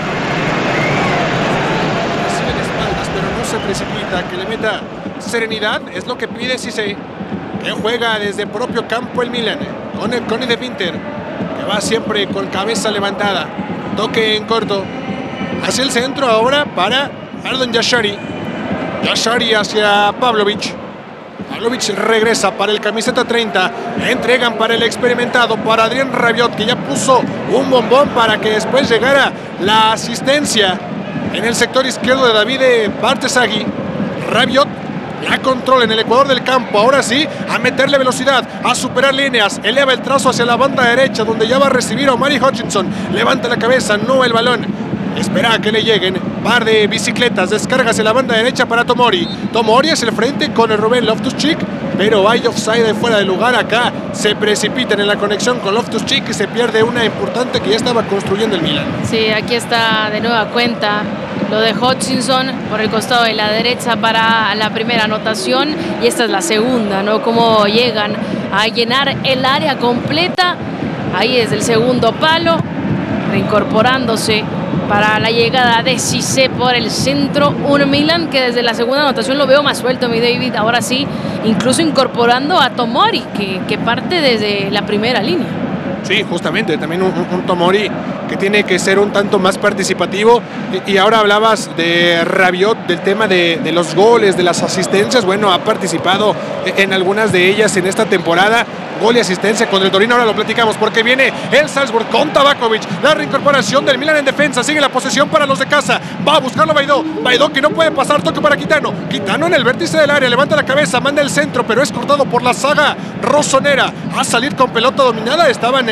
Recibe de espaldas, pero no se precipita, que le meta serenidad, es lo que pide Cissé, que juega desde propio campo el Milan, con el Connie de Pinter, que va siempre con cabeza levantada. Toque en corto hacia el centro ahora para Ardon Yashari. Yashari hacia Pavlovic. Pavlovic regresa para el camiseta treinta. Entregan para el experimentado, para Adrien Rabiot, que ya puso un bombón para que después llegara la asistencia en el sector izquierdo de Davide Bartesaghi. Rabiot la controla en el ecuador del campo. Ahora sí, a meterle velocidad, a superar líneas. Eleva el trazo hacia la banda derecha, donde ya va a recibir a Omari Hutchinson. Levanta la cabeza, no el balón. Espera a que le lleguen. Par de bicicletas, descarga hacia la banda derecha para Tomori. Tomori es el frente con el Rubén Loftus-Cheek, pero hay offside de fuera de lugar. Acá se precipitan en la conexión con Loftus-Cheek y se pierde una importante que ya estaba construyendo el Milan. Sí, aquí está de nueva cuenta lo de Hutchinson por el costado de la derecha para la primera anotación, y esta es la segunda, ¿no? Cómo llegan a llenar el área completa. Ahí es el segundo palo, reincorporándose para la llegada de Cissé por el centro. Un Milan que desde la segunda anotación lo veo más suelto, mi David. Ahora sí, incluso incorporando a Tomori, que, que parte desde la primera línea. Sí, justamente, también un, un Tomori que tiene que ser un tanto más participativo. Y, y ahora hablabas de Rabiot, del tema de, de los goles, de las asistencias. Bueno, ha participado en algunas de ellas en esta temporada. Gol y asistencia con el Torino, ahora lo platicamos porque viene el Salzburg con Tabakovic. La reincorporación del Milan en defensa, sigue la posesión para los de casa. Va a buscarlo Baidó, Baidó que no puede pasar, toque para Kitano. Kitano en el vértice del área, levanta la cabeza, manda el centro, pero es cortado por la saga rosonera. A salir con pelota dominada estaban eh,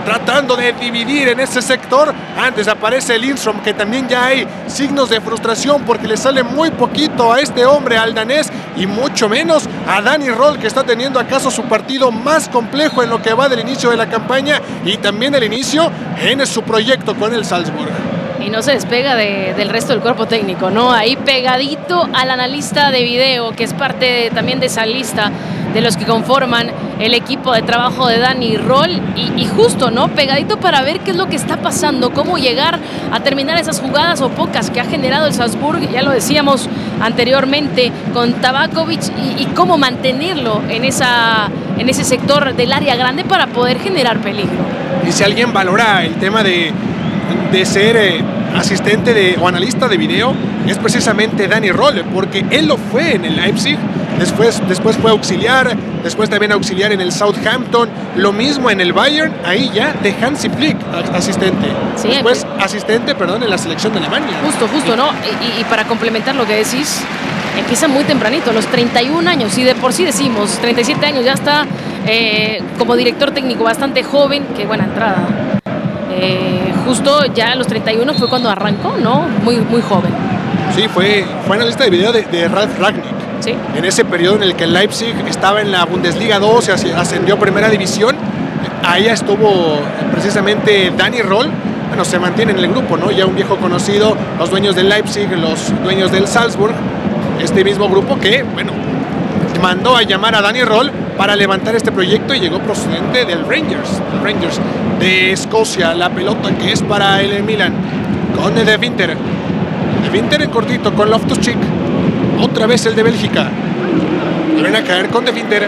tratando de dividir en ese sector. Antes aparece Lindstrom, que también ya hay signos de frustración porque le sale muy poquito a este hombre, al danés, y mucho menos a Dani Roll, que está teniendo acaso su partido más complejo en lo que va del inicio de la campaña y también el inicio en su proyecto con el Salzburg. Y no se despega de, del resto del cuerpo técnico, ¿no? Ahí pegadito al analista de video, que es parte de, también de esa lista de los que conforman el equipo de trabajo de Dani Roll, y, y justo, ¿no? Pegadito para ver qué es lo que está pasando, cómo llegar a terminar esas jugadas o pocas que ha generado el Salzburg, ya lo decíamos anteriormente, con Tabakovic, y, y cómo mantenerlo en, esa, en ese sector del área grande para poder generar peligro. Y si alguien valora el tema de, de ser eh, asistente de, o analista de video, es precisamente Dani Roll, porque él lo fue en el Leipzig. Después, después fue auxiliar, después también auxiliar en el Southampton, lo mismo en el Bayern, ahí ya de Hansi Flick, asistente. Sí, después pues, asistente, perdón, en la selección de Alemania. Justo, justo, sí. ¿No? Y, y para complementar lo que decís, empieza muy tempranito, a los treinta y un años, y de por sí decimos, treinta y siete años, ya está eh, como director técnico bastante joven, qué buena entrada. Eh, justo ya a los treinta y uno fue cuando arrancó, ¿no? Muy, muy joven. Sí, fue, fue analista de video de, de Ralf Rangnick. Sí. En ese periodo en el que el Leipzig estaba en la Bundesliga dos y ascendió a Primera División, ahí estuvo precisamente Dani Roll. Bueno, se mantiene en el grupo, ¿no? Ya un viejo conocido, los dueños del Leipzig, los dueños del Salzburg, este mismo grupo que, bueno, mandó a llamar a Dani Roll para levantar este proyecto y llegó procedente del Rangers, el Rangers de Escocia. La pelota que es para el Milan, con De Winter. De Winter en cortito con Loftus-Cheek. Otra vez el de Bélgica. Vuelven a caer con De Winter.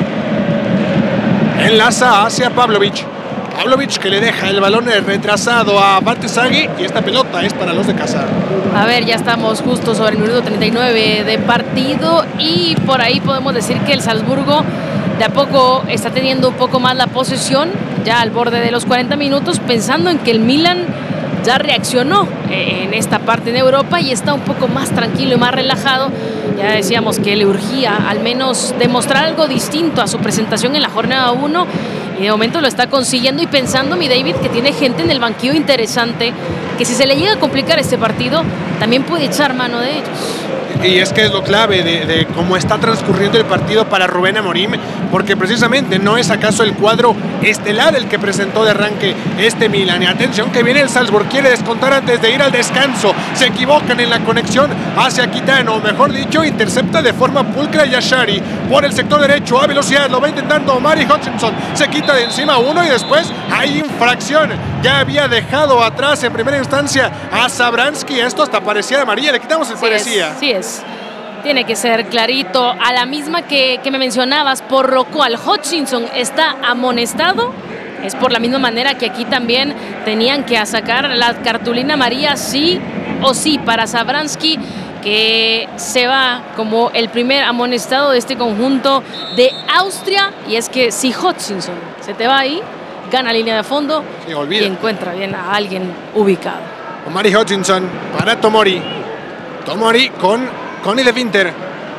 Enlaza hacia Pavlovic. Pavlovic que le deja el balón retrasado a Bartesagui, y esta pelota es para los de casa. A ver, ya estamos justo sobre el minuto treinta y nueve de partido, y por ahí podemos decir que el Salzburgo de a poco está teniendo un poco más la posesión, ya al borde de los cuarenta minutos, pensando en que el Milan ya reaccionó en esta parte de Europa y está un poco más tranquilo y más relajado. Ya decíamos que le urgía al menos demostrar algo distinto a su presentación en la jornada uno, y de momento lo está consiguiendo, y pensando, mi David, que tiene gente en el banquillo interesante, que si se le llega a complicar este partido, también puede echar mano de ellos. Y es que es lo clave de, de cómo está transcurriendo el partido para Rubén Amorim, porque precisamente no es acaso el cuadro estelar el que presentó de arranque este Milan. Y atención que viene el Salzburg, quiere descontar antes de ir al descanso, se equivocan en la conexión hacia Kitano, mejor dicho, intercepta de forma pulcra Yashari por el sector derecho a velocidad, lo va intentando Mari Hutchinson, se quita de encima uno y después hay infracción. Ya había dejado atrás en primera instancia a Zabransky, esto hasta parecía de amarilla, le quitamos el sí parecía. Es, sí es. Tiene que ser clarito, a la misma que, que me mencionabas, por lo cual Hutchinson está amonestado. Es por la misma manera que aquí también tenían que sacar la cartulina amarilla sí o sí para Zabransky, que se va como el primer amonestado de este conjunto de Austria. Y es que si Hutchinson se te va ahí, gana línea de fondo y encuentra bien a alguien ubicado. Mari Hutchinson para Tomori. Tomori con Connie De Winter.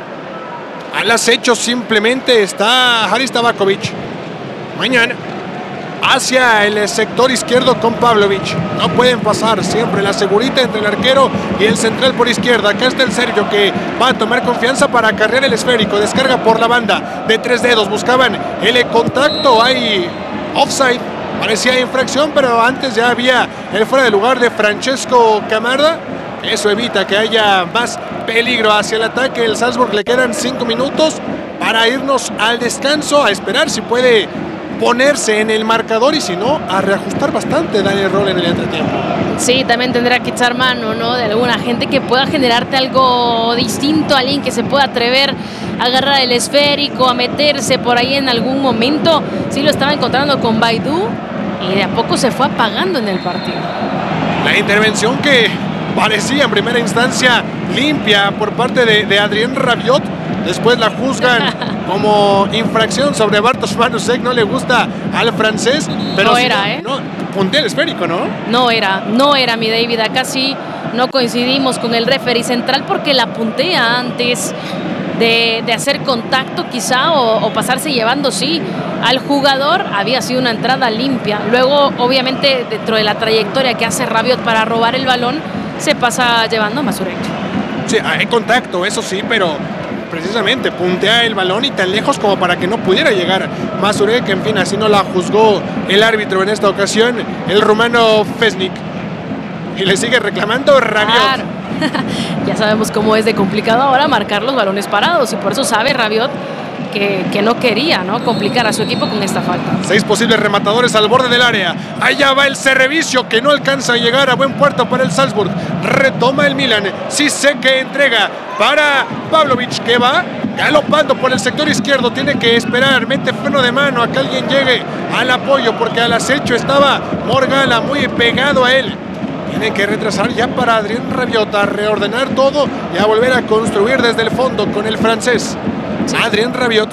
Al acecho simplemente está Haris Tabakovic. Mañana hacia el sector izquierdo con Pavlovic. No pueden pasar, siempre la segurita entre el arquero y el central por izquierda. Acá está el serbio que va a tomar confianza para acarrear el esférico. Descarga por la banda de tres dedos. Buscaban el contacto. Hay offside. Parecía infracción, pero antes ya había el fuera de lugar de Francesco Camarda. Eso evita que haya más peligro hacia el ataque. El Salzburg le quedan cinco minutos para irnos al descanso, a esperar si puede ponerse en el marcador y si no, a reajustar bastante Dani Roll en el entretiempo. Sí, también tendrá que echar mano, ¿no?, de alguna gente que pueda generarte algo distinto, alguien que se pueda atrever a agarrar el esférico, a meterse por ahí en algún momento. Sí lo estaba encontrando con Baidú y de a poco se fue apagando en el partido. La intervención que parecía en primera instancia limpia por parte de, de Adrien Rabiot, después la juzgan como infracción sobre Bartosz Manusek. No le gusta al francés, pero no si era, no, ¿eh? No, puntea el esférico, ¿no? No era, no era, mi David. Acá sí no coincidimos con el referee central porque la puntea antes. de, de hacer contacto quizá o, o pasarse llevando, sí, al jugador. Había sido una entrada limpia. Luego, obviamente, dentro de la trayectoria que hace Rabiot para robar el balón, se pasa llevando a Mazurek. Sí, hay contacto, eso sí, pero precisamente puntea el balón y tan lejos como para que no pudiera llegar Mazurek. En fin, así no la juzgó el árbitro en esta ocasión, el rumano Fesnik. Y le sigue reclamando Rabiot. Claro. Ya sabemos cómo es de complicado ahora marcar los balones parados, y por eso sabe Rabiot que, que no quería, ¿no?, complicar a su equipo con esta falta. Seis posibles rematadores al borde del área. Allá va el Cerrevicio, que no alcanza a llegar a buen puerto para el Salzburg. Retoma el Milan. Cissé, que entrega para Pavlovic, que va galopando por el sector izquierdo. Tiene que esperar, mete freno de mano a que alguien llegue al apoyo, porque al acecho estaba Morgala muy pegado a él. Tiene que retrasar ya para Adrien Rabiot, a reordenar todo y a volver a construir desde el fondo con el francés. Adrien Rabiot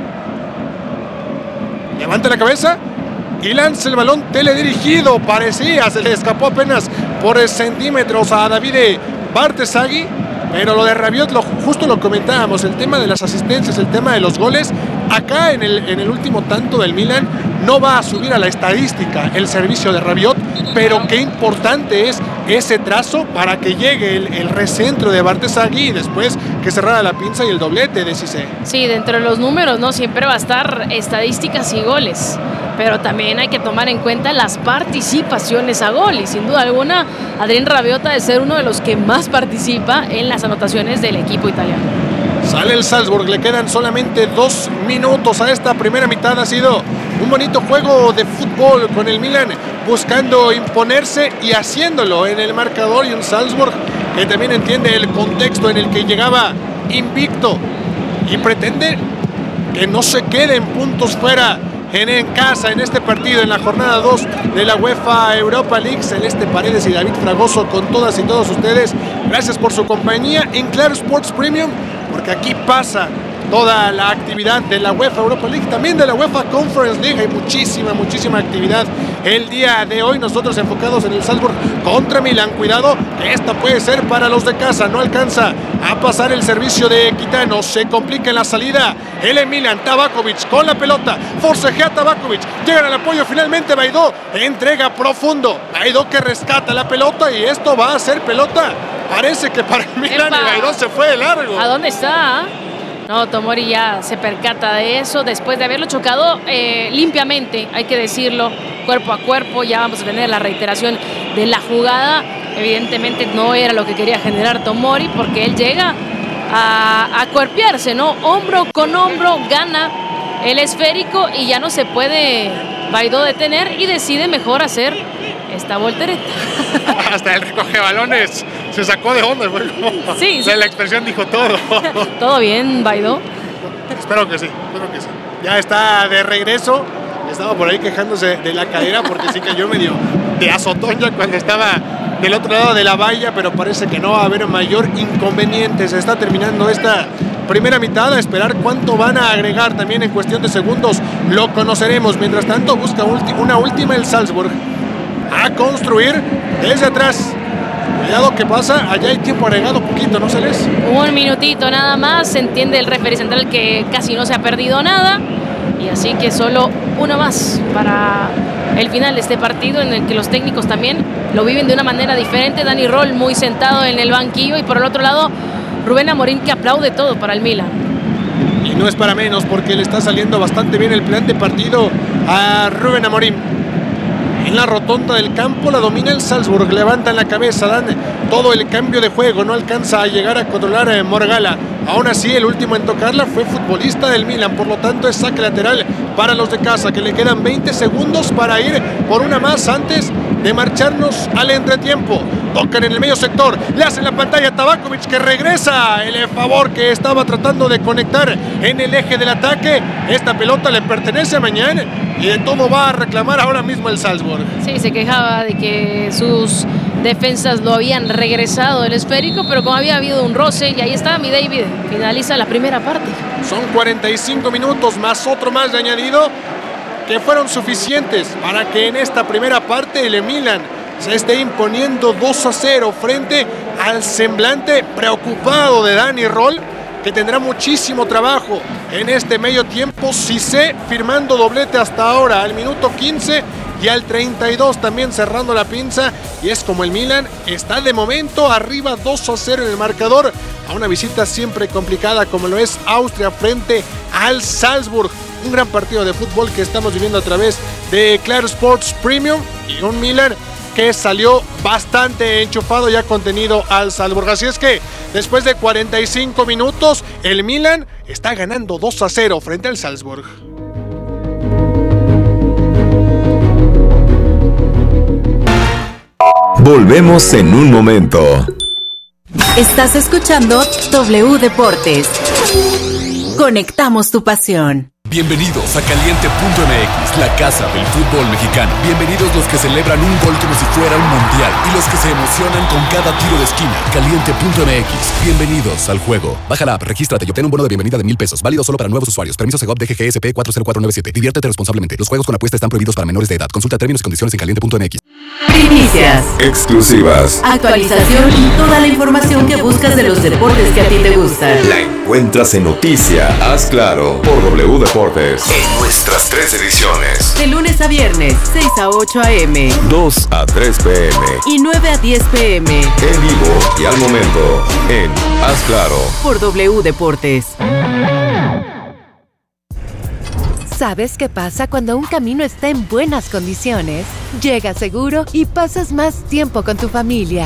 levanta la cabeza y lanza el balón teledirigido. Parecía, se le escapó apenas por centímetros a Davide Bartesaghi. Pero lo de Rabiot, lo, justo lo comentábamos, el tema de las asistencias, el tema de los goles. Acá en el, en el último tanto del Milan no va a subir a la estadística el servicio de Rabiot, pero qué importante es ese trazo para que llegue el, el recentro de Bartesaghi y después que cerrara la pinza y el doblete de Cissé. Sí, dentro de los números, ¿no?, siempre va a estar estadísticas y goles, pero también hay que tomar en cuenta las participaciones a gol, y sin duda alguna Adrien Rabiot ha de ser uno de los que más participa en las anotaciones del equipo italiano. Sale el Salzburg, le quedan solamente dos minutos a esta primera mitad. Ha sido un bonito juego de fútbol con el Milan buscando imponerse y haciéndolo en el marcador, y un Salzburg que también entiende el contexto en el que llegaba invicto y pretende que no se queden puntos fuera en, en casa en este partido, en la jornada dos de la UEFA Europa League. Celeste Paredes y David Fragoso con todas y todos ustedes. Gracias por su compañía en Claro Sports Premium, porque aquí pasa toda la actividad de la UEFA Europa League, también de la UEFA Conference League. Hay muchísima, muchísima actividad el día de hoy. Nosotros enfocados en el Salzburg contra Milan. Cuidado, que esta puede ser para los de casa. No alcanza a pasar el servicio de Quitano. Se complica en la salida el Milan. Tabakovic con la pelota. Forcejea Tabakovic. Llegan al apoyo finalmente. Baidó entrega profundo. Baidó que rescata la pelota, y esto va a ser pelota. Parece que para el Milan. ¡Epa! Y Baidó se fue de largo. ¿A dónde está? No, Tomori ya se percata de eso después de haberlo chocado eh, limpiamente, hay que decirlo, cuerpo a cuerpo. Ya vamos a tener la reiteración de la jugada. Evidentemente no era lo que quería generar Tomori, porque él llega a, a cuerpearse, ¿no? Hombro con hombro, gana el esférico y ya no se puede Baidó detener, y decide mejor hacer esta voltereta. Hasta el recoge balones se sacó de onda. Fue como, sí, sí. La expresión dijo todo. ¿Todo bien, Baidó? Espero que sí, espero que sí. Ya está de regreso. Estaba por ahí quejándose de la cadera porque sí cayó medio de azotón ya cuando estaba del otro lado de la valla, pero parece que no va a haber mayor inconveniente. Se está terminando esta primera mitad. A esperar cuánto van a agregar también en cuestión de segundos. Lo conoceremos. Mientras tanto, busca ulti- una última el Salzburg a construir desde atrás. Cuidado que pasa, allá hay tiempo agregado poquito, ¿no, Celes? Un minutito nada más, se entiende el referee central que casi no se ha perdido nada, y así que solo uno más para el final de este partido, en el que los técnicos también lo viven de una manera diferente. Dani Roll muy sentado en el banquillo, y por el otro lado Rubén Amorim, que aplaude todo para el Milan. Y no es para menos, porque le está saliendo bastante bien el plan de partido a Rubén Amorim. En la rotonda del campo la domina el Salzburg, levantan la cabeza, dan todo el cambio de juego, no alcanza a llegar a controlar a Morgala. Aún así, el último en tocarla fue futbolista del Milan, por lo tanto es saque lateral para los de casa, que le quedan veinte segundos para ir por una más antes de marcharnos al entretiempo. Tocan en el medio sector, le hacen la pantalla a Tabakovic, que regresa el favor que estaba tratando de conectar en el eje del ataque. Esta pelota le pertenece a Mañán, y de todo va a reclamar ahora mismo el Salzburg. Sí, se quejaba de que sus defensas lo habían regresado el esférico, pero como había habido un roce, y ahí está mi David, finaliza la primera parte. Son cuarenta y cinco minutos más otro más de añadido, que fueron suficientes para que en esta primera parte el Milan se esté imponiendo dos a cero frente al semblante preocupado de Dani Roll, que tendrá muchísimo trabajo en este medio tiempo. Cissé firmando doblete hasta ahora al minuto quince y al treinta y dos también cerrando la pinza, y es como el Milan está de momento arriba dos a cero en el marcador a una visita siempre complicada como lo es Austria frente al Salzburg. Un gran partido de fútbol que estamos viviendo a través de Claro Sports Premium y un Milan que salió bastante enchufado y ha contenido al Salzburg. Así es que después de cuarenta y cinco minutos el Milan está ganando dos a cero frente al Salzburg. Volvemos en un momento. Estás escuchando W Deportes. Conectamos tu pasión. Bienvenidos a Caliente punto M X, la casa del fútbol mexicano. Bienvenidos los que celebran un gol como si fuera un mundial y los que se emocionan con cada tiro de esquina. Caliente punto M X, bienvenidos al juego. Baja la app, regístrate y obtén un bono de bienvenida de mil pesos. Válido solo para nuevos usuarios. Permiso Segov D G G S P cuatro cero cuatro nueve siete. Diviértete responsablemente. Los juegos con apuesta están prohibidos para menores de edad. Consulta términos y condiciones en caliente punto M X. Primicias, Exclusivas. actualización y toda la información que buscas de los deportes que a ti te gustan. La encuentras en Noticia. Haz Claro por W Deportes. En nuestras tres ediciones. De lunes a viernes, seis a ocho a eme dos a tres pe eme. y nueve a diez pe eme. En vivo y al momento en Haz Claro Por W Deportes. ¿Sabes qué pasa cuando un camino está en buenas condiciones? Llegas seguro y pasas más tiempo con tu familia.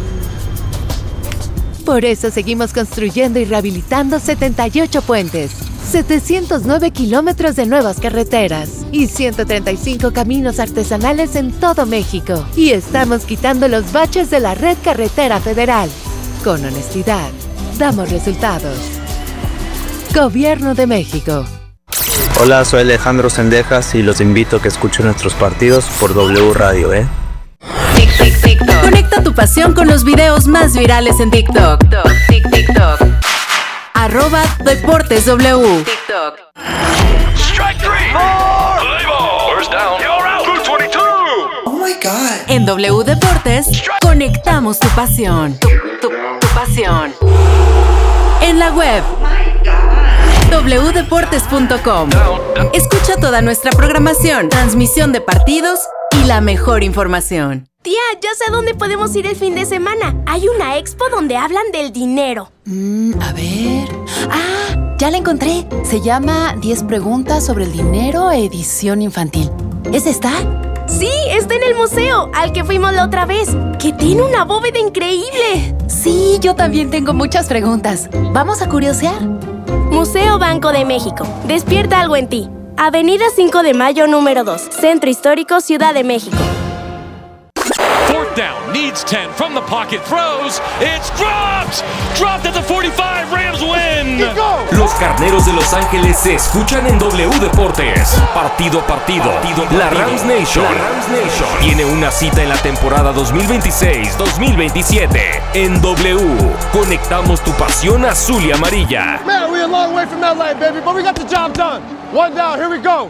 Por eso seguimos construyendo y rehabilitando setenta y ocho puentes, setecientos nueve kilómetros de nuevas carreteras y ciento treinta y cinco caminos artesanales en todo México. Y estamos quitando los baches de la red carretera federal. Con honestidad, damos resultados. Gobierno de México. Hola, soy Alejandro Sendejas y los invito a que escuchen nuestros partidos por W Radio, ¿eh? Conecta tu pasión con los videos más virales en TikTok. TikTok, TikTok. Arroba Deportes W. TikTok. Strike three. Four. First down. You're out. two twenty-two. Oh my God. En W Deportes, conectamos tu pasión. Tu, tu, tu pasión. En la web. doble u deportes punto com. Escucha toda nuestra programación, transmisión de partidos y la mejor información. Tía, ya sé a dónde podemos ir el fin de semana. Hay una expo donde hablan del dinero. Mm, a ver... ¡Ah! Ya la encontré. Se llama diez preguntas sobre el dinero, edición infantil. ¿Es esta? Sí, está en el museo, al que fuimos la otra vez, que tiene una bóveda increíble. Sí, yo también tengo muchas preguntas. ¿Vamos a curiosear? Museo Banco de México. Despierta algo en ti. Avenida cinco de Mayo, número dos. Centro Histórico, Ciudad de México. Fourth down, needs ten from the pocket, throws, it's dropped! Dropped at the forty-five, Rams win! Los Carneros de Los Ángeles se escuchan en W Deportes. Partido a partido. partido, partido. La Rams Nation. La Rams Nation tiene una cita en la temporada dos mil veintiséis dos mil veintisiete. En W, conectamos tu pasión azul y amarilla. Man, we're a long way from L A, baby, but we got the job done. One down, here we go.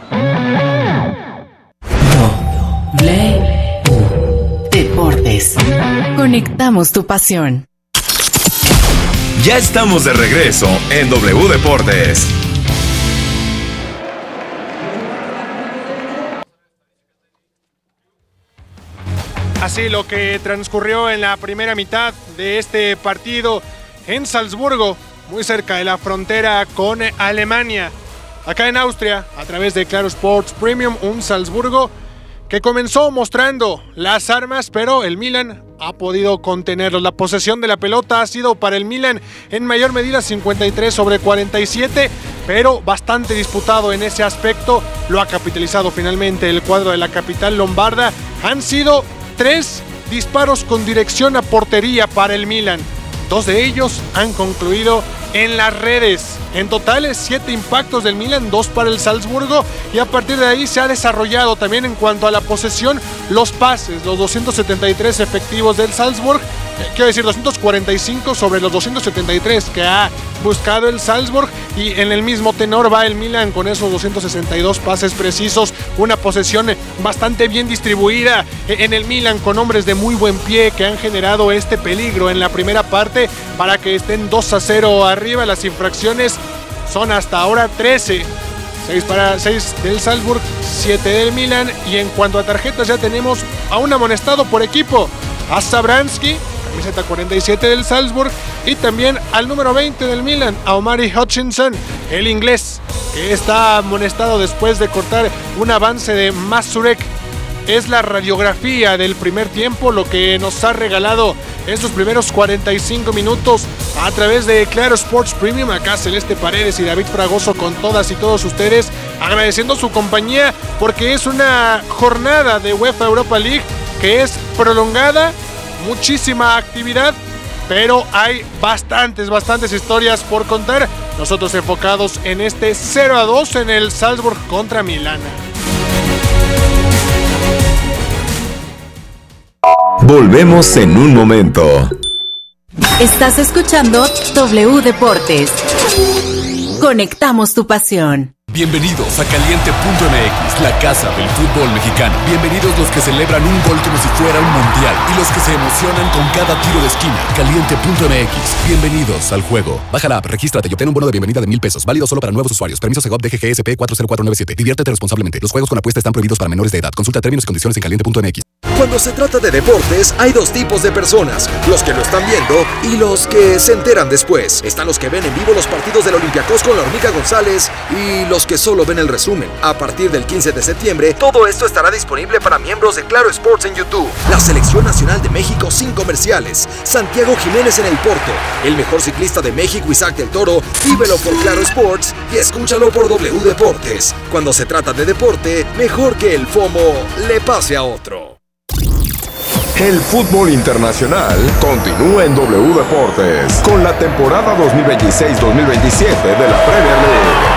Deportes. Conectamos tu pasión. Ya estamos de regreso en W Deportes. Así lo que transcurrió en la primera mitad de este partido en Salzburgo, muy cerca de la frontera con Alemania. Acá en Austria, a través de Claro Sports Premium, un Salzburgo que comenzó mostrando las armas, pero el Milan ha podido contenerlos. La posesión de la pelota ha sido para el Milan en mayor medida cincuenta y tres sobre cuarenta y siete, pero bastante disputado en ese aspecto. Lo ha capitalizado finalmente el cuadro de la capital lombarda. Han sido tres disparos con dirección a portería para el Milan. Dos de ellos han concluido en las redes. En total, siete impactos del Milan, dos para el Salzburgo, y a partir de ahí se ha desarrollado también en cuanto a la posesión, los pases, los doscientos setenta y tres efectivos del Salzburg, eh, quiero decir doscientos cuarenta y cinco sobre los doscientos setenta y tres que ha buscado el Salzburg, y en el mismo tenor va el Milan con esos doscientos sesenta y dos pases precisos, una posesión bastante bien distribuida en el Milan con hombres de muy buen pie que han generado este peligro en la primera parte para que estén dos a cero arriba. Las infracciones son hasta ahora trece, seis para seis del Salzburg, siete del Milan, y en cuanto a tarjetas ya tenemos a un amonestado por equipo, a Zabransky, camiseta cuarenta y siete del Salzburg, y también al número veinte del Milan, a Omari Hutchinson, el inglés, que está amonestado después de cortar un avance de Mazurek. Es la radiografía del primer tiempo, lo que nos ha regalado estos primeros cuarenta y cinco minutos a través de Claro Sports Premium. Acá Celeste Paredes y David Fragoso con todas y todos ustedes, agradeciendo su compañía, porque es una jornada de UEFA Europa League que es prolongada, muchísima actividad, pero hay bastantes, bastantes historias por contar. Nosotros enfocados en este cero a dos en el Salzburg contra Milana. Volvemos en un momento. Estás escuchando W Deportes. Conectamos tu pasión. Bienvenidos a Caliente punto M X, la casa del fútbol mexicano. Bienvenidos los que celebran un gol como si fuera un mundial y los que se emocionan con cada tiro de esquina. Caliente punto M X, bienvenidos al juego. Baja la app, regístrate y obtén un bono de bienvenida de mil pesos, válido solo para nuevos usuarios. Permiso Segov D G G S P cuatro cero cuatro nueve siete. Diviértete responsablemente. Los juegos con apuesta están prohibidos para menores de edad. Consulta términos y condiciones en caliente punto M X. Cuando se trata de deportes, hay dos tipos de personas: los que lo están viendo y los que se enteran después. Están los que ven en vivo los partidos del Olympiacos con la Hormiga González y los que solo ven el resumen. A partir del quince de septiembre, todo esto estará disponible para miembros de Claro Sports en YouTube. La Selección Nacional de México sin comerciales. Santiago Jiménez en el Porto. El mejor ciclista de México, Isaac del Toro. Vívelo por Claro Sports y escúchalo por W Deportes. Cuando se trata de deporte, mejor que el FOMO le pase a otro. El fútbol internacional continúa en W Deportes con la temporada dos mil veintiséis dos mil veintisiete de la Premier League.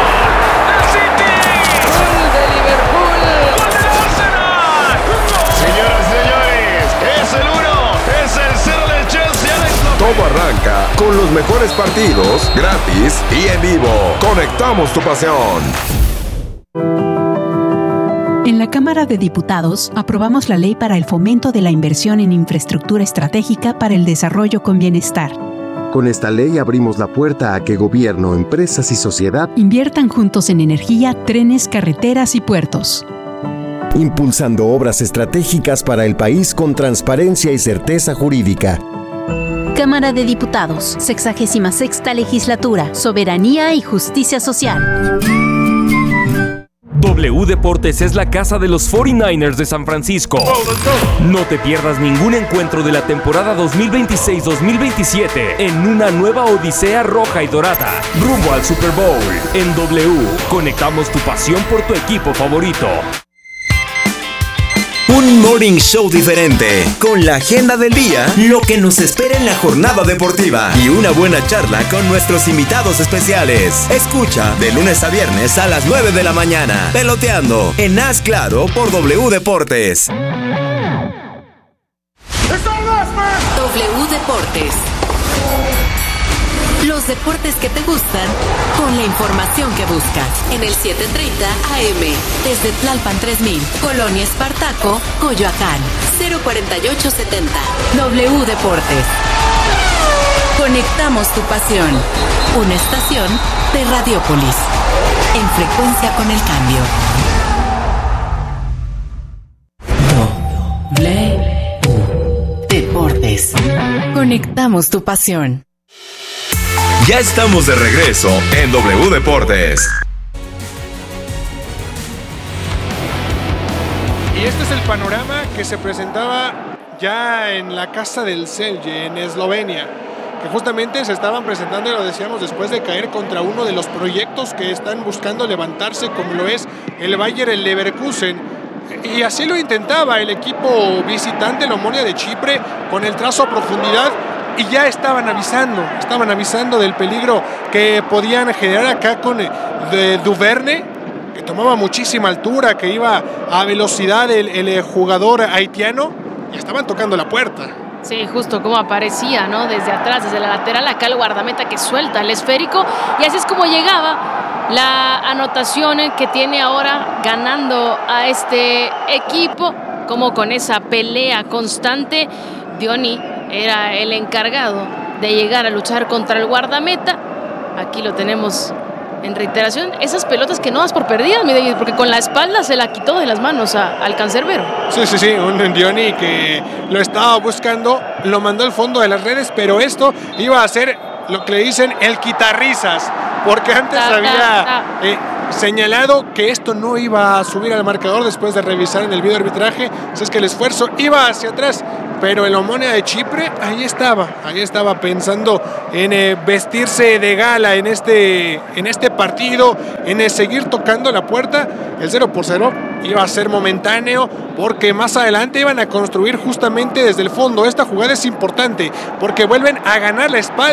Todo arranca con los mejores partidos, gratis y en vivo. Conectamos tu pasión. En la Cámara de Diputados aprobamos la ley para el fomento de la inversión en infraestructura estratégica para el desarrollo con bienestar. Con esta ley abrimos la puerta a que gobierno, empresas y sociedad inviertan juntos en energía, trenes, carreteras y puertos. Impulsando obras estratégicas para el país con transparencia y certeza jurídica. Cámara de Diputados, sexagésima sexta legislatura, soberanía y justicia social. W Deportes es la casa de los cuarenta y nueve ers de San Francisco. No te pierdas ningún encuentro de la temporada dos mil veintiséis dos mil veintisiete en una nueva odisea roja y dorada, rumbo al Super Bowl. En W, conectamos tu pasión por tu equipo favorito. Un morning show diferente, con la agenda del día, lo que nos espera en la jornada deportiva y una buena charla con nuestros invitados especiales. Escucha de lunes a viernes a las nueve de la mañana, Peloteando, en Haz Claro por W Deportes. W Deportes. Los deportes que te gustan, con la información que buscas. En el siete treinta A M, desde Tlalpan tres mil, Colonia Espartaco, Coyoacán, cero cuarenta y ocho setenta. W Deportes. Conectamos tu pasión. Una estación de Radiópolis. En frecuencia con el cambio. W Deportes. Conectamos tu pasión. Ya estamos de regreso en W Deportes. Y este es el panorama que se presentaba ya en la casa del Celje, en Eslovenia, que justamente se estaban presentando, y lo decíamos, después de caer contra uno de los proyectos que están buscando levantarse, como lo es el Bayer Leverkusen. Y así lo intentaba el equipo visitante, el Omonia de Chipre, con el trazo a profundidad. y ya estaban avisando, estaban avisando del peligro que podían generar acá con eh, de Duverne, que tomaba muchísima altura, que iba a velocidad el, el jugador haitiano, y estaban tocando la puerta. Sí, justo como aparecía, ¿no? Desde atrás, desde la lateral, acá el guardameta que suelta el esférico, y así es como llegaba la anotación que tiene ahora ganando a este equipo, como con esa pelea constante. Diony era el encargado de llegar a luchar contra el guardameta. Aquí lo tenemos en reiteración. Esas pelotas que no das por perdidas, mi David, porque con la espalda se la quitó de las manos a, al cancerbero. Sí, sí, sí, un Diony que lo estaba buscando, lo mandó al fondo de las redes, pero esto iba a ser lo que le dicen el quitarrisas, porque antes ta, había ta, ta. Eh, señalado que esto no iba a subir al marcador después de revisar en el video arbitraje. O sea, es que el esfuerzo iba hacia atrás, pero el Omonia de Chipre ahí estaba, ahí estaba pensando en eh, vestirse de gala en este, en este partido, en eh, seguir tocando la puerta. El cero por cero iba a ser momentáneo, porque más adelante iban a construir justamente desde el fondo. Esta jugada es importante porque vuelven a ganar la espalda